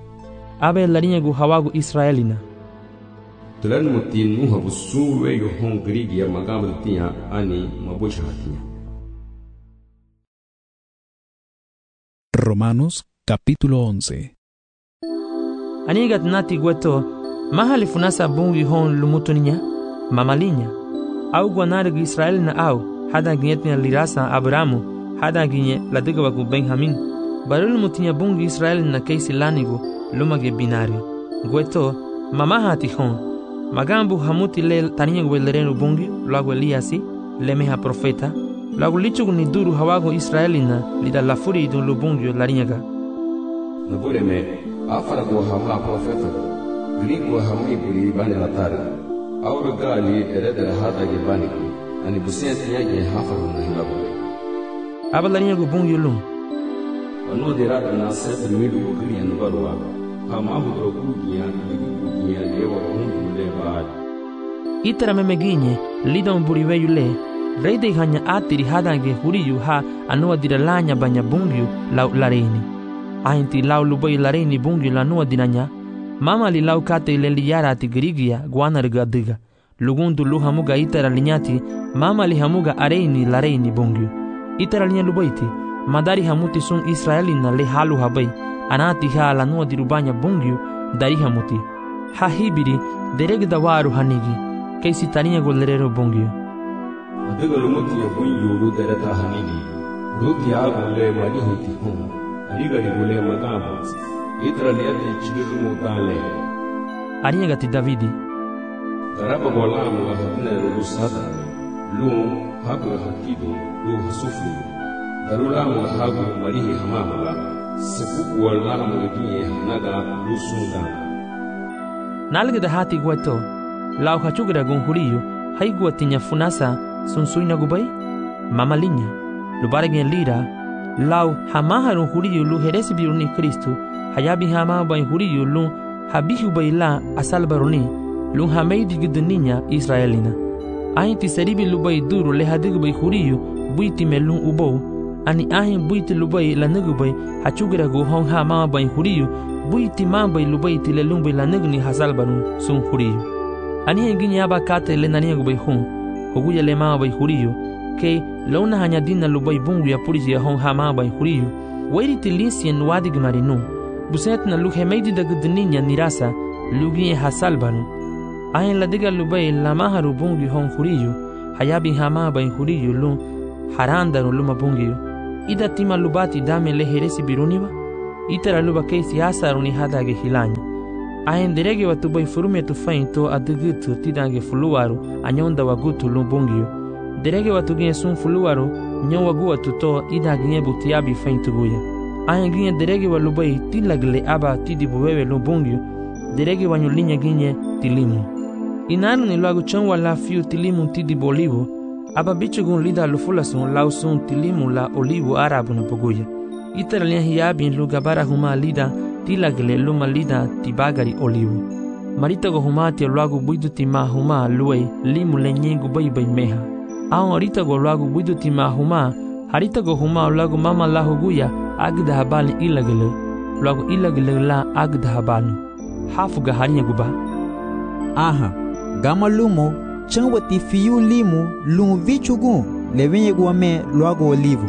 abe larinya gu hawagu Israelina tulan mutin nuha busuwe yo hon grigia magamba tinya ani mabucha tinya. Romanos capítulo once. Anigat nati gweto mahali funasa bungi hon lumutuninya mamalinya au gwanargu Israelina au hada ginyetnya lirasa Abramu hada ginye ladiga wagu Benjamin barul mutinya bungi Israelina kaisi lanigu lumage binari gweto mamahati hon magambu hamuti le taninya gwelerenu bungi lagu Eliasi lemeha profeta lagu lichugu ni duru hawago Israelina lida lafuri idun lubungi larinyaga nabure me afara go hama profeta ligo hami buri bani latari awru gali eredere hada ge bani ani busiyati yage hafaru na hilabu aba larinyagu bungi lum anu derada na sed midu gri an barwa hama budro kugiya kugiya lewa hundu le baad itara memeginye lidon buriwe yule reide hanya atiri hadange huriyu ha anua diralanya banya bungiu lau lareini ainti lau lubai lareini bungiu lanua dinanya mama li lau kate leli yara ati girigia guanarga diga lugundu lu hamuga itara linyati mama li hamuga areini lareini bungiu itara linya lubaiti madari hamuti sun Israelina le halu habai anati ha lanua dirubanya bungiu dari hamuti ha hibiri deregda waru hanigi kaisi taninya golerero bungiu adiga lumuti ya bungiu lu dereta hanigi luti ya gole mani hiti hum adiga di gole magabu itara liyati chigiru mutale arinya gati Davidi garaba golamu wa hatne rusada lu hagu hakidu lu hasufu darulamu wa hagu marihi hamamala sepuku walamu eginye hanaga lu sunda nalgida hati gwato lau hachugira gunhuriyo haigwa tinya funasa sunsuina gubai mamalinya lubaregen lira lau hamaharu huriyo lu heresi biruni Kristu hayabi hama bai huriyo lu habihu baila asal baruni lu hameidi giduninya Israelina ainti seribi lubai duru le hadigu bai huriyo buiti melun ubou ani ahin buiti lubai lanugu bai hachugira gu hong hama bai huriyo buiti mambai lubai tilelun bai lanugu ni hasal barun sun huriyo ani henginya aba kate le naniya gu bai hun hoguya le mama bai huriyo ke launa hanya dina lubai bungu ya purisi ya hong hama bai huriyo wairi tilisien wadig marinu buset na luke meidi da gudninya nirasa lugi hasalbanu ayen la diga lubay lama haru bungi hon huriyu hayabi hama bain huriyu lu harandaru luma bungi ida tima lubati dame le heresi biruniwa itara luba keisi asaruni hadage hilanya ayen derege watu bay furume tu fainto adugutu tidange fuluwaru anyonda wagutu lu bungi derege watu gen sun fuluwaru nyon wagu watu to ida gen butiabi fainto guya ayen gen derege walubay tilagle aba tidibu wewe lu bungi derege wanyu linya ginye tilimu inaru ni lagu chon wala fiu tilimu tidibu olivo aba bichugun lida lufulasun lausun tilimu la olivo arabu na poguya itara linya hiyabi lu gabara huma lida tilagle luma lida tibagari olivo marita go huma ti lagu buidu tima huma luwe limu lenyengu bai bai meha aon arita go lagu buidu tima huma harita go huma lagu mama la huguya agda habali ilagle lagu ilagle la agda habali hafu ga harinya guba aha gama lumo chanwati fiu limu lumu vichugu levenye guame lagu olivo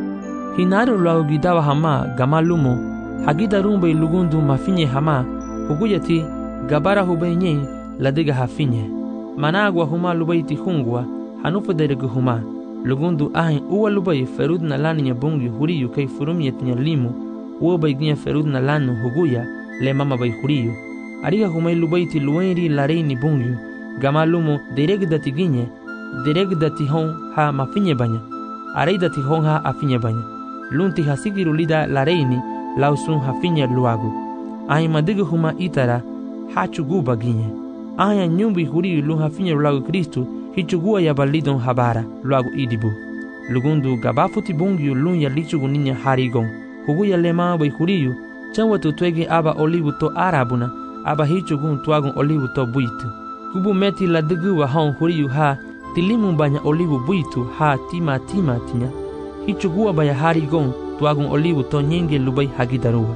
hinaru lagu gidawa hama gama lumo hagida rumbe lugundu mafinye hama huguyati gabara hubenye ladiga hafinye managwa huma lubaiti hungwa hanufu deregu huma lugundu ahin uwa lubai ferud na lani nye bungi huriyu kay furumyet nye limu uwa bai gnya ferud na lanu huguya le mama bai huriyu ariga humay lubaiti luwenri lareini bungi gama lumo deregdati ginye deregdati hon ha mafinye banya areidati hon ha afinye banya lunti hasigiru lida lareini lausun hafinye luagu ahin madiga huma itara hachuguba ginye aya nyumbi huriyu lu hafinye luagu Kristu hichugua ya balidon habara luagu idibu lugundu gabafuti bungiu lun ya lichugu ninya harigon huguya lema bai huriyu chanwa tutwege aba olivu to arabuna aba hichugun tuagun olivu to buitu kubu meti la dugu wa hon huriyu ha tilimu banya olivu buitu ha tima tima tinya hichugua baya harigon tuagun olivu to nyenge lubai hagidaruwa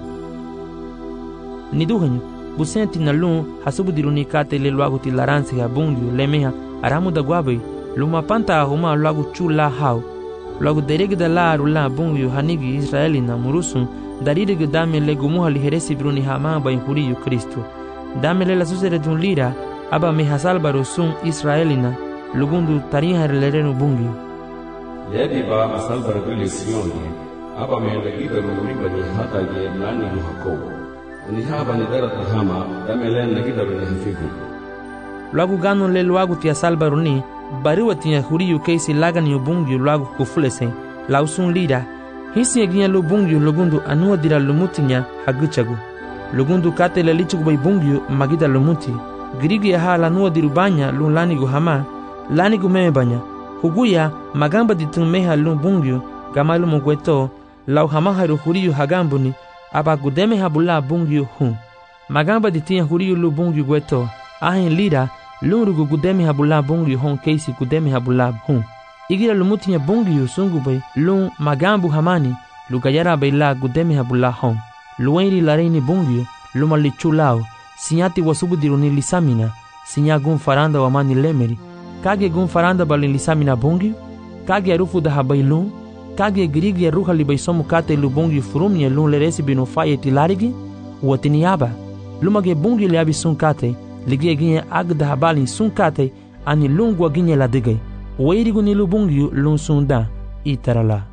niduhanyu busenti na lun hasubu diruni kate le luagu ti laransi ha bungiu lemeha aramu da guabe luma panta huma lagu chula hau lagu derege da la rula bungu hanigi Israeli na murusun darige dame le gumu hali heresi bruni hama ba huriyu Kristo dame le la susere dun lira aba me hasal barusun Israeli na lugundu tarin harlerenu bungu yadi ba asal baraguli siyoni aba me le ida ruri bani hata ge nani muhako ni haba ni darat hama dame le le ida bani hafiku lagu gano le luagu tia salbaruni bariwa tia huriyu keisi lagani ubungi luagu kufulese lausun lira hisi eginya lubungi lugundu anua dira lumutinya haguchagu lugundu kate le lichugu bai bungi magida lumuti girigi ya hala nua dirubanya lun lanigu hama lanigu meme banya huguya magamba ditun meha lun bungi gamalu mugweto lau hama haru huriyu hagambuni aba gudeme habula bungi hun magamba ditia huriyu lubungi gweto ahin lira lunrugu gudemi habula bungi hon keisi gudemi habula hun igira lumutinya bungi sungu bay lun magambu hamani lugayara bayla gudemi habula hon luwenri lareini bungi luma lichulao sinyati wasubu diruni lisamina sinya gun faranda wamani lemeri kage gun faranda balin lisamina bungi kage arufu da habailun kage girigi ruha libay somu kate lu bungi furumye lun leresi binu faye tilarigi watiniaba lumage bungi liabi sun kate ligie ginye agda habalin sunkate ani lungwa ginye la digay weirigu ni lubungi lun sunda itarala.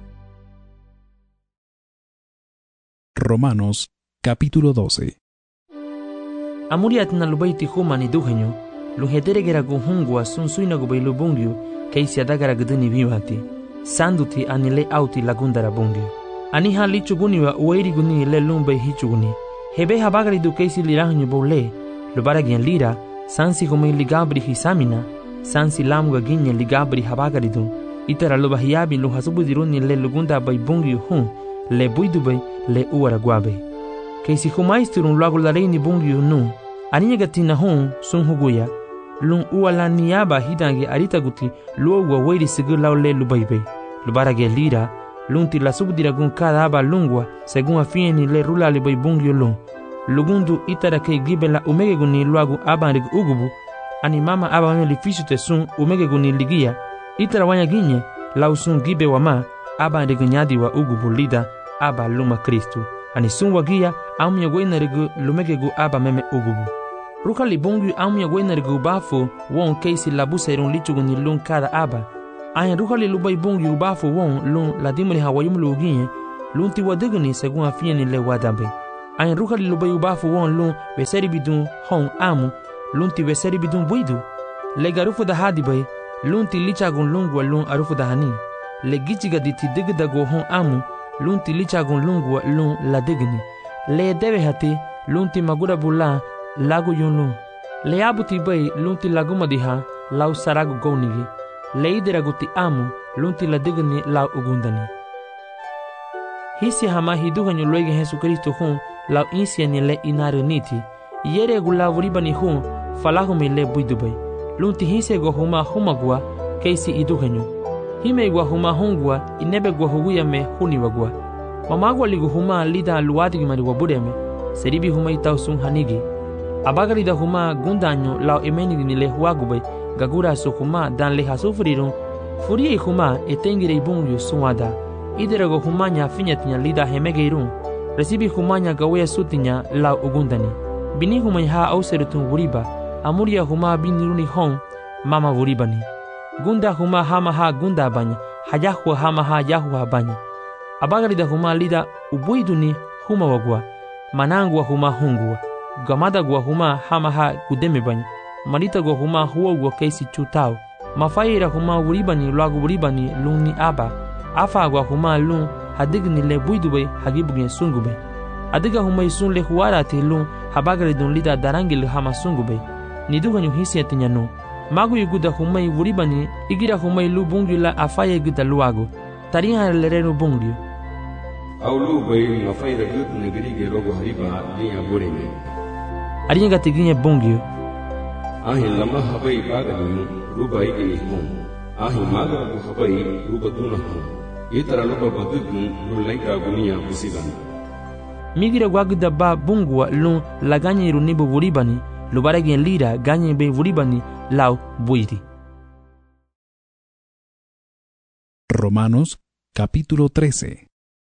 Romanos capítulo doce. Amuriat na lubaiti huma ni duhenyo luhederegera guhungwa sunsuina gubay lubungi keisi adagara guduni vimati sanduti ani le auti lagundara bungi ani ha lichuguni wa weirigu ni le lumbay hichuguni hebe habagari du keisi lirahnyo bole lubara gyan lira sansi humay ligabri hisamina sansi lamuga ginye ligabri habagaridun itara luba hiyabi lu hasubu diruni le lugunda bay bungi hun le buidu bay le uwara guabe keisi humaisturun lagu lareini bungi nu aninya gatina hun sun huguya lun uwala niyaba hidange arita guti luwa weiri sigur lau le lubaybe lubara gyan lira lunti la subdiragun kada aba lungwa segun afieni le rula le bay bungi lun lugundu itara ke gibela umege guni luagu abanrig ugubu ani mama aba wanyo lifisute sun umege guni ligia itara wanya ginye lausun gibe wama abanrig nyadi wa ugubu lida aba luma Kristu ani sun wagia amya gwenarigu lumegegu aba meme ugubu. Rukali bongyu amya gwenarigu bafo won keisi labuseron lichuguni lun kada aba. Aya rukali lubai bongyu bafo won lun ladimri hawayum luginye lun ti waduguni segun afieni le wadambe. Aya rukali lubai bafo won lun beseri bidun hon amu lun ti beseri bidun buidu. Le garufu da hadibai lun ti lichagun lungwa lun arufu da hani. Le gichiga di ti digda go hon amu lun ti lichagun lungwa lun la digni. Le debe hati lun ti magura bula lagu yun lun. Le abuti bay lun ti laguma diha lau saragu gownigi. Le idiragu ti amu lun ti la digni lau ugundani. Hisi hama hiduhanyo luege Jesu Kristo hun lau insiani le inaru niti. Yere gu lau ribani hun falahumi le buidubay. Lun ti hisi go huma humagua keisi iduhanyo. Hime gua huma hongua inebe gua huguya me huniwagua. Mamagwa ligu huma lida luadigi mariwa budeme. Seribi huma itau sun hanigi. Abagari da huma gundanyo lau emenigi ni le huagubay. Gagura su huma dan le hasufrirun. Furie huma etengire ibungyo suwada. Iderago humanya finyatinya lida hemegeirun. Resibi humanya gawea sutinya lau ugundani. Bini humanya ha auserutun wuriba. Amuria huma biniruni hon mama wuribani. Gunda huma hama ha gunda banya. Hayahua hama ha yahua banya. Abagari da huma lida ubuiduni huma wagua. Manangua huma hungua. Gamada gua huma hama ha gudeme banya. Marita gua huma huwa gua keisi chutao. Mafaira huma wuribani luagu wuribani luni aba. Afa gua huma lun hadigni le buidube hagibugin sungube. Adiga huma isun le huara te lun habagari dun lida darangil hama sungube. Niduganyu hisi atinya no. Magu yuguda humai wuribani igira humai lu bungyu la afaya guda luago. Tariha lereno bungyu. Aulu bai mafaira gut negeri ge logo hariba liya boreme. Arinya gatiginya bungyu. Ahin lama habai bagani ruba igini hum. Ahin maga bu habai ruba duna hum. Itara luba badugun lulaika gunia busigani. Migira gwaguda ba bungwa lun laganya irunibu wuribani. Lubaragi lira ganye be wuribani lau buiti. Romanos capítulo trece.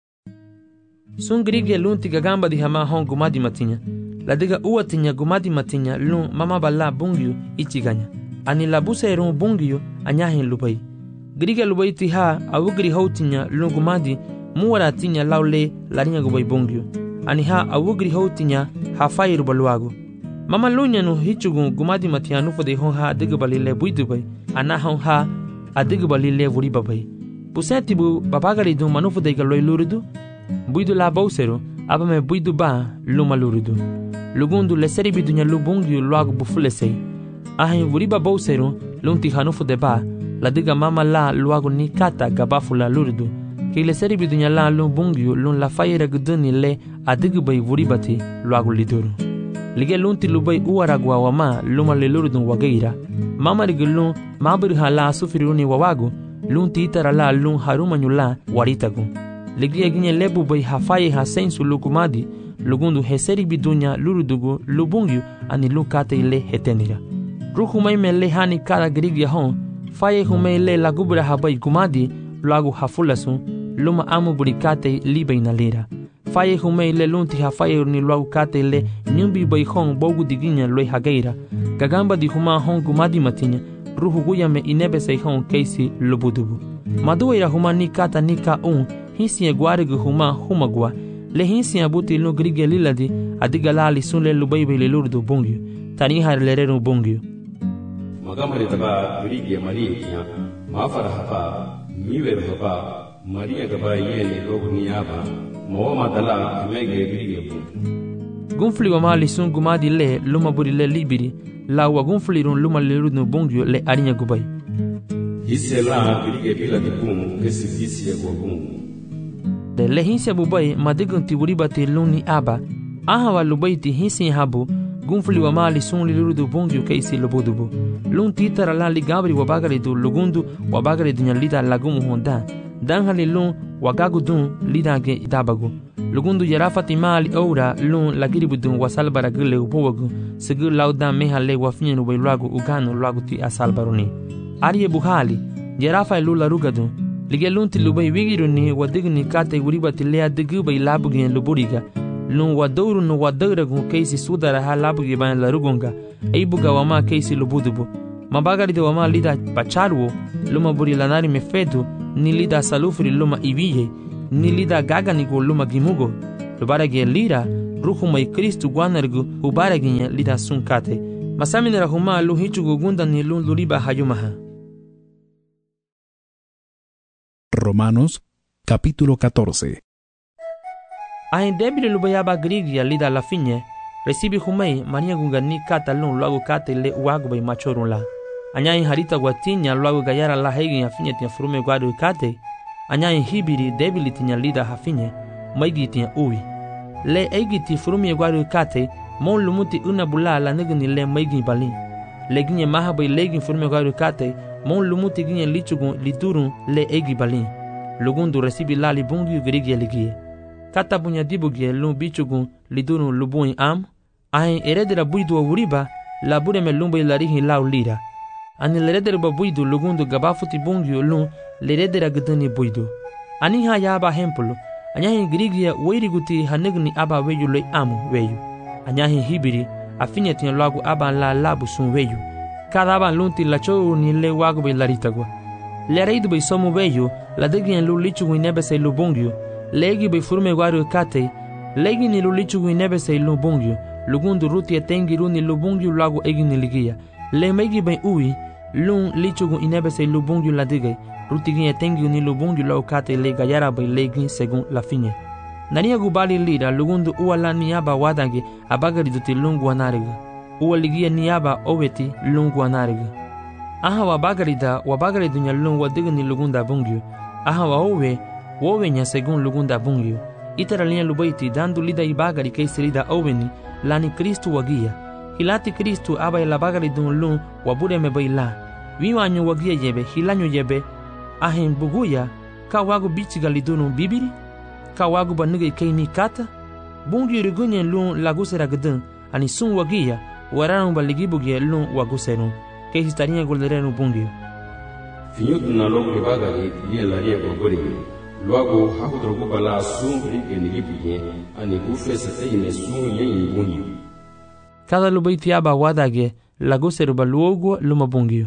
Sun grige lun tiga gamba di hama hon gumadi matinya. La diga uatinya gumadi matinya lun mama bala bungyu ichiganya. Ani labusa erun bungyu anyahin lubai. Grige lubai tiha awugri hautinya lun gumadi muwara tinya laule larinya gubai bungyu. Ani ha awugri hautinya hafai rubaluago. Mama lunya no hichugun gumadi matianu fode hon ha adigbali le buidubai. Ana hon ha adigbali le wuribabai. Puseti bu babagari du manufu de galoi luridu. Buidu la bausero abame buidu ba luma luridu. Lugundu le seri bidunya lubungi luagu bufulesei. Ahin wuriba bausero lunti hanufu de ba. La diga mama la luagu ni kata gabafula luridu. Ki le seri bidunya la lubungi lun la fayera guduni le adigbai wuribati luagu liduru. Lige lunti lubai uaragwa wama luma le lurudun wageira. Mama rigulun mabirha la sufiruni wawagu. Lunti itara la lun harumanyu la waritagu. Lige ginye lebu bai hafaye hasensu lukumadi. Lugundu heseri bidunya lurudugu lubungyu ani lukate ile hetenira. Ruhumai me le hani kada grigya hon. Faye humai le lagubra habai kumadi luagu hafulasun. Luma amu burikate libe inalira. Faye humei le lunti hafaye ni luau kate le nyumbi bai hong bogu diginya loi hageira. Gagamba di huma hong gumadi matinya. Ruhu guya me inebe sei hong keisi lubudubu. Madua ira huma ni kata ni ka un. Hisi e guarigu huma humagua. Le hisi abuti lu grige liladi. Adiga lali sun le lubaibe le lurdu bungyu. Taniha le reru bungyu. Magamari taba grige marie kia. Mafara hapa. Miweru hapa. Maria gaba yene logu niyaba. Mooma dala mege grige bu. Gunfli wa mali sun gumadi le luma buri le libiri. La wa gunfli run luma le rudnu bungyu le arinya gubai. Hisse la grige bila dikum kesi hisse ya guagum. De le hisse bubai madigun ti wuribati luni aba. Aha wa lubai ti hisse habu. Gunfli wa mali sun li rudu bungyu keisi lubudubu. Lun titara la ligabri wa bagari du lugundu wa bagari dunya lida lagumu honda. Danghali lun wagagu dun lidage idabagu. Lugundu yarafati mali oura lun lagiribu dun wasalbara gile upowagu. Segu laudan mehale wafinyenu bai luagu uganu luagu ti asalbaruni. Ariye buhali, yarafa lula rugadun. Lige lun ti lubai wigiruni wadigni kate uribati lea digubai labugien luburiga. lun wadouru no wadagra gun keisi sudara ha labugi ban larugonga eibuga wama keisi lubudubu mabagari de wama lida pacharwo luma buri lanari mefedu ni lida salufri luma ibiye ni lida gaganigo luma gimugo lubarage lira ruhuma i Kristu guanargu ubaraginya lida sunkate masaminera huma lu hichugu gunda ni lun luriba hayumaha. Romanos capítulo catorce. Ain debile lubayaba grigia lida la finye recibi humei mania gunga ni kata lun luago kate le uago bay machorun la anyain harita guatinya luago gayara la hegi hafinye tia furume guado kate anyain hibiri debile tinya lida hafinye maigi tia uwi le egiti furume guado kate mon lumuti una bula la negni le maigi balin le ginye mahabay legin furume guado kate mon lumuti ginye lichugun liturun le egi balin lugundu recibi lali bungi grigia ligie kata bunya dibugie lun bichugun lidurun lubun am ahin eredera buidu wuriba la bureme lumba ilarihi lau lira ani leredera buidu lugundu gabafuti bungi lun leredera gdani buidu ani ha yaba hempulu anyahin grigia weiriguti hanegni aba weyu le amu weyu anyahin hibiri afinyeti lagu aba la labu sun weyu kada aba lunti la chou ni le wagu be laritagwa le reidu be somu weyu la degien lu lichu inebe se lubungyu legi be furme guaru kate legi ni lu lichu inebe se lubungyu lugundu ruti etengi runi lubungyu lagu egi ni ligia le megi be ui lun lichu inebe se lubungyu la dige ruti gin etengi ni lubungyu lagu kate le gayara be legi segun la finye nania gubali lira lugundu uala niaba wadange abagari duti lungu anariga uwa ligia niaba oweti lungu anariga aha wabagari da wabagari dunya lungu wadiga ni lugunda bungyu aha wa owe wowe nya segun lugunda bungyu itara linya lubaiti dandu lida ibagari keisirida oweni lani Kristu wagia hilati Kristu aba ilabagari dun lun wabure mebaila wiwanyu wagia yebe hilanyu yebe ahin buguya ka wagu bichiga lidunu bibiri ka wagu banige keini kata bungyu rigunye lun lagusera gdun ani sun wagia waranu baligibugie lun waguserun keisitarinya golderenu bungyu finyutna logo bagari lie la rie gogori luago hakutro bala sun rike ni libuye ani kufesa tayine sun yen bungyu kada lubaiti aba wadage laguseru baluogo luma bungyu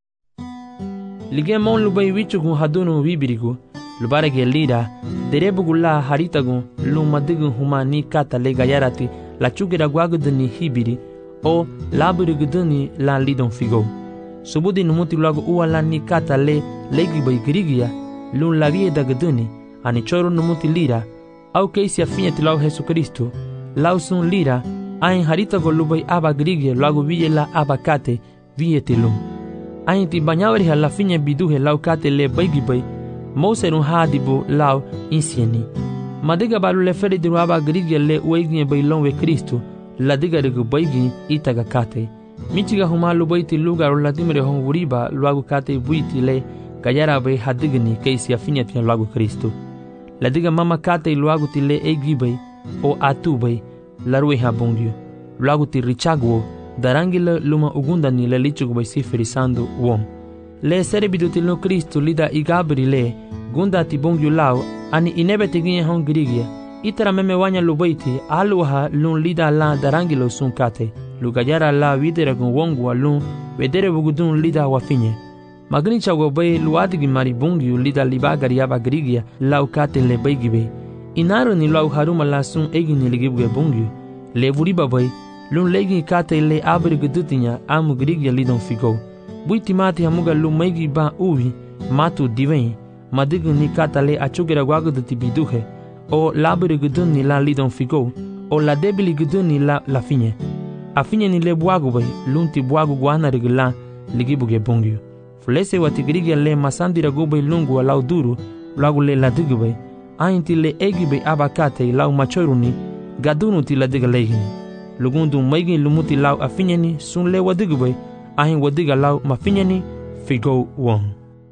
lige mon lubai wichugun hadunu wibirigu lubarage lida derebugula haritagun lumadigun humani kata le gayarati la chugera gwagudni hibiri o laburigudni la lidon figo subudi numuti lagu uala ni kata le legi bay grigia lun la vie dagduni ani choro numuti lira au keisi afinyati lau Jesu Kristo lau sun lira ain harita golubay aba grigia lagu vie la aba kate vie tilum ain ti banyawari hala finya biduhe lau kate le baygi bay mouserun hadibu lau insieni madiga balu le feri diru aba grigia le ueginye bay lonwe Kristo la diga regu baygi itaga kate michiga huma lubaiti lugar ladimre hon wuriba luagu kate buiti le gayara bay hadigni keisi afinyati luagu Kristo ladiga mama kate luagu tile egibay o atubay larwe habungyu luagu ti richagwo darangile luma ugunda ni le lichugo bay siferisando wom le serebidu tilo Kristo lida igabri le gunda ti bungyu lao ani inebe teginye hon grigia itara meme wanya lubaiti aluha lun lida la darangilo sun kate lugayara la videra gun wongu alun wedere bugudun lida wafinye magni chago bay luadigi mari bungyu lida libagari aba grigia lau kate le baygibe inaro ni lau haruma la sun egi ni ligibuge bungyu le vuriba bay lun legi kate le abri gudutinya amu grigia lidon figo buiti mati hamuga lu maigi ba uwi matu diven madigu ni kata le achugera gwaguduti biduhe o labri gudun ni la lidon figo o la debili gudun ni la la finye afinye ni le bwagu bay lunti bwagu gwana rigla ligibuge bungyu flese watigrigia le masandira gubay lungu lau duru lagu le ladigu bay ainti le egi bay abakate lau machoruni gadunu ti ladiga legini lugundu maigi lumuti lau afinye ni sun le wadigu bay ahin wadiga lau mafinye ni figo won.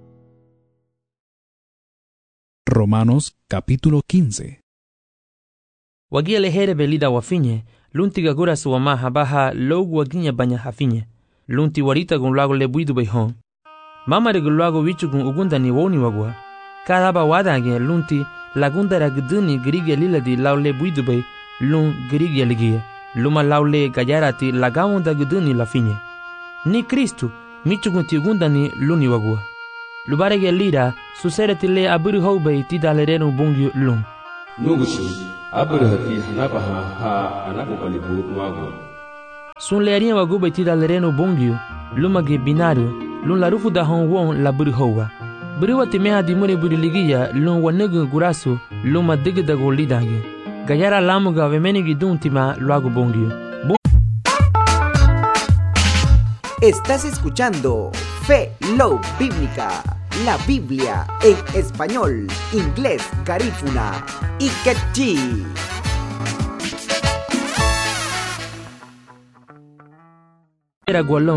Romanos capítulo quince. Wagia le here belida wafinye lunti gagura suwama habaha logu waginya banya hafinye lunti warita gun lago le buidu bayhon mama de lago wichu gun ugunda ni woni wagwa kadaba wadange lunti lagunda ragduni grige liladi lau le buidu bay lun grig yelgia luma laule gayarati lagawunda guduni la finye ni Kristu michugunti gundani luni wagua lubarege lira susereti le aburi hoube tidalerenu bungyu lun nugushi abrahati hanabaha ha anabalibu wagu sun leria wagube tidalerenu bungyu lumage binaru lun la rufu da hon won la buri howa buri wati meha di mure buri ligia lun wanegu gurasu luma digda golidage gayara lamuga vemenigi duntima luago bungyu. Estás escuchando Fe Love Bíblica, la Biblia en español, inglés, garífuna y quechí. Era gualón.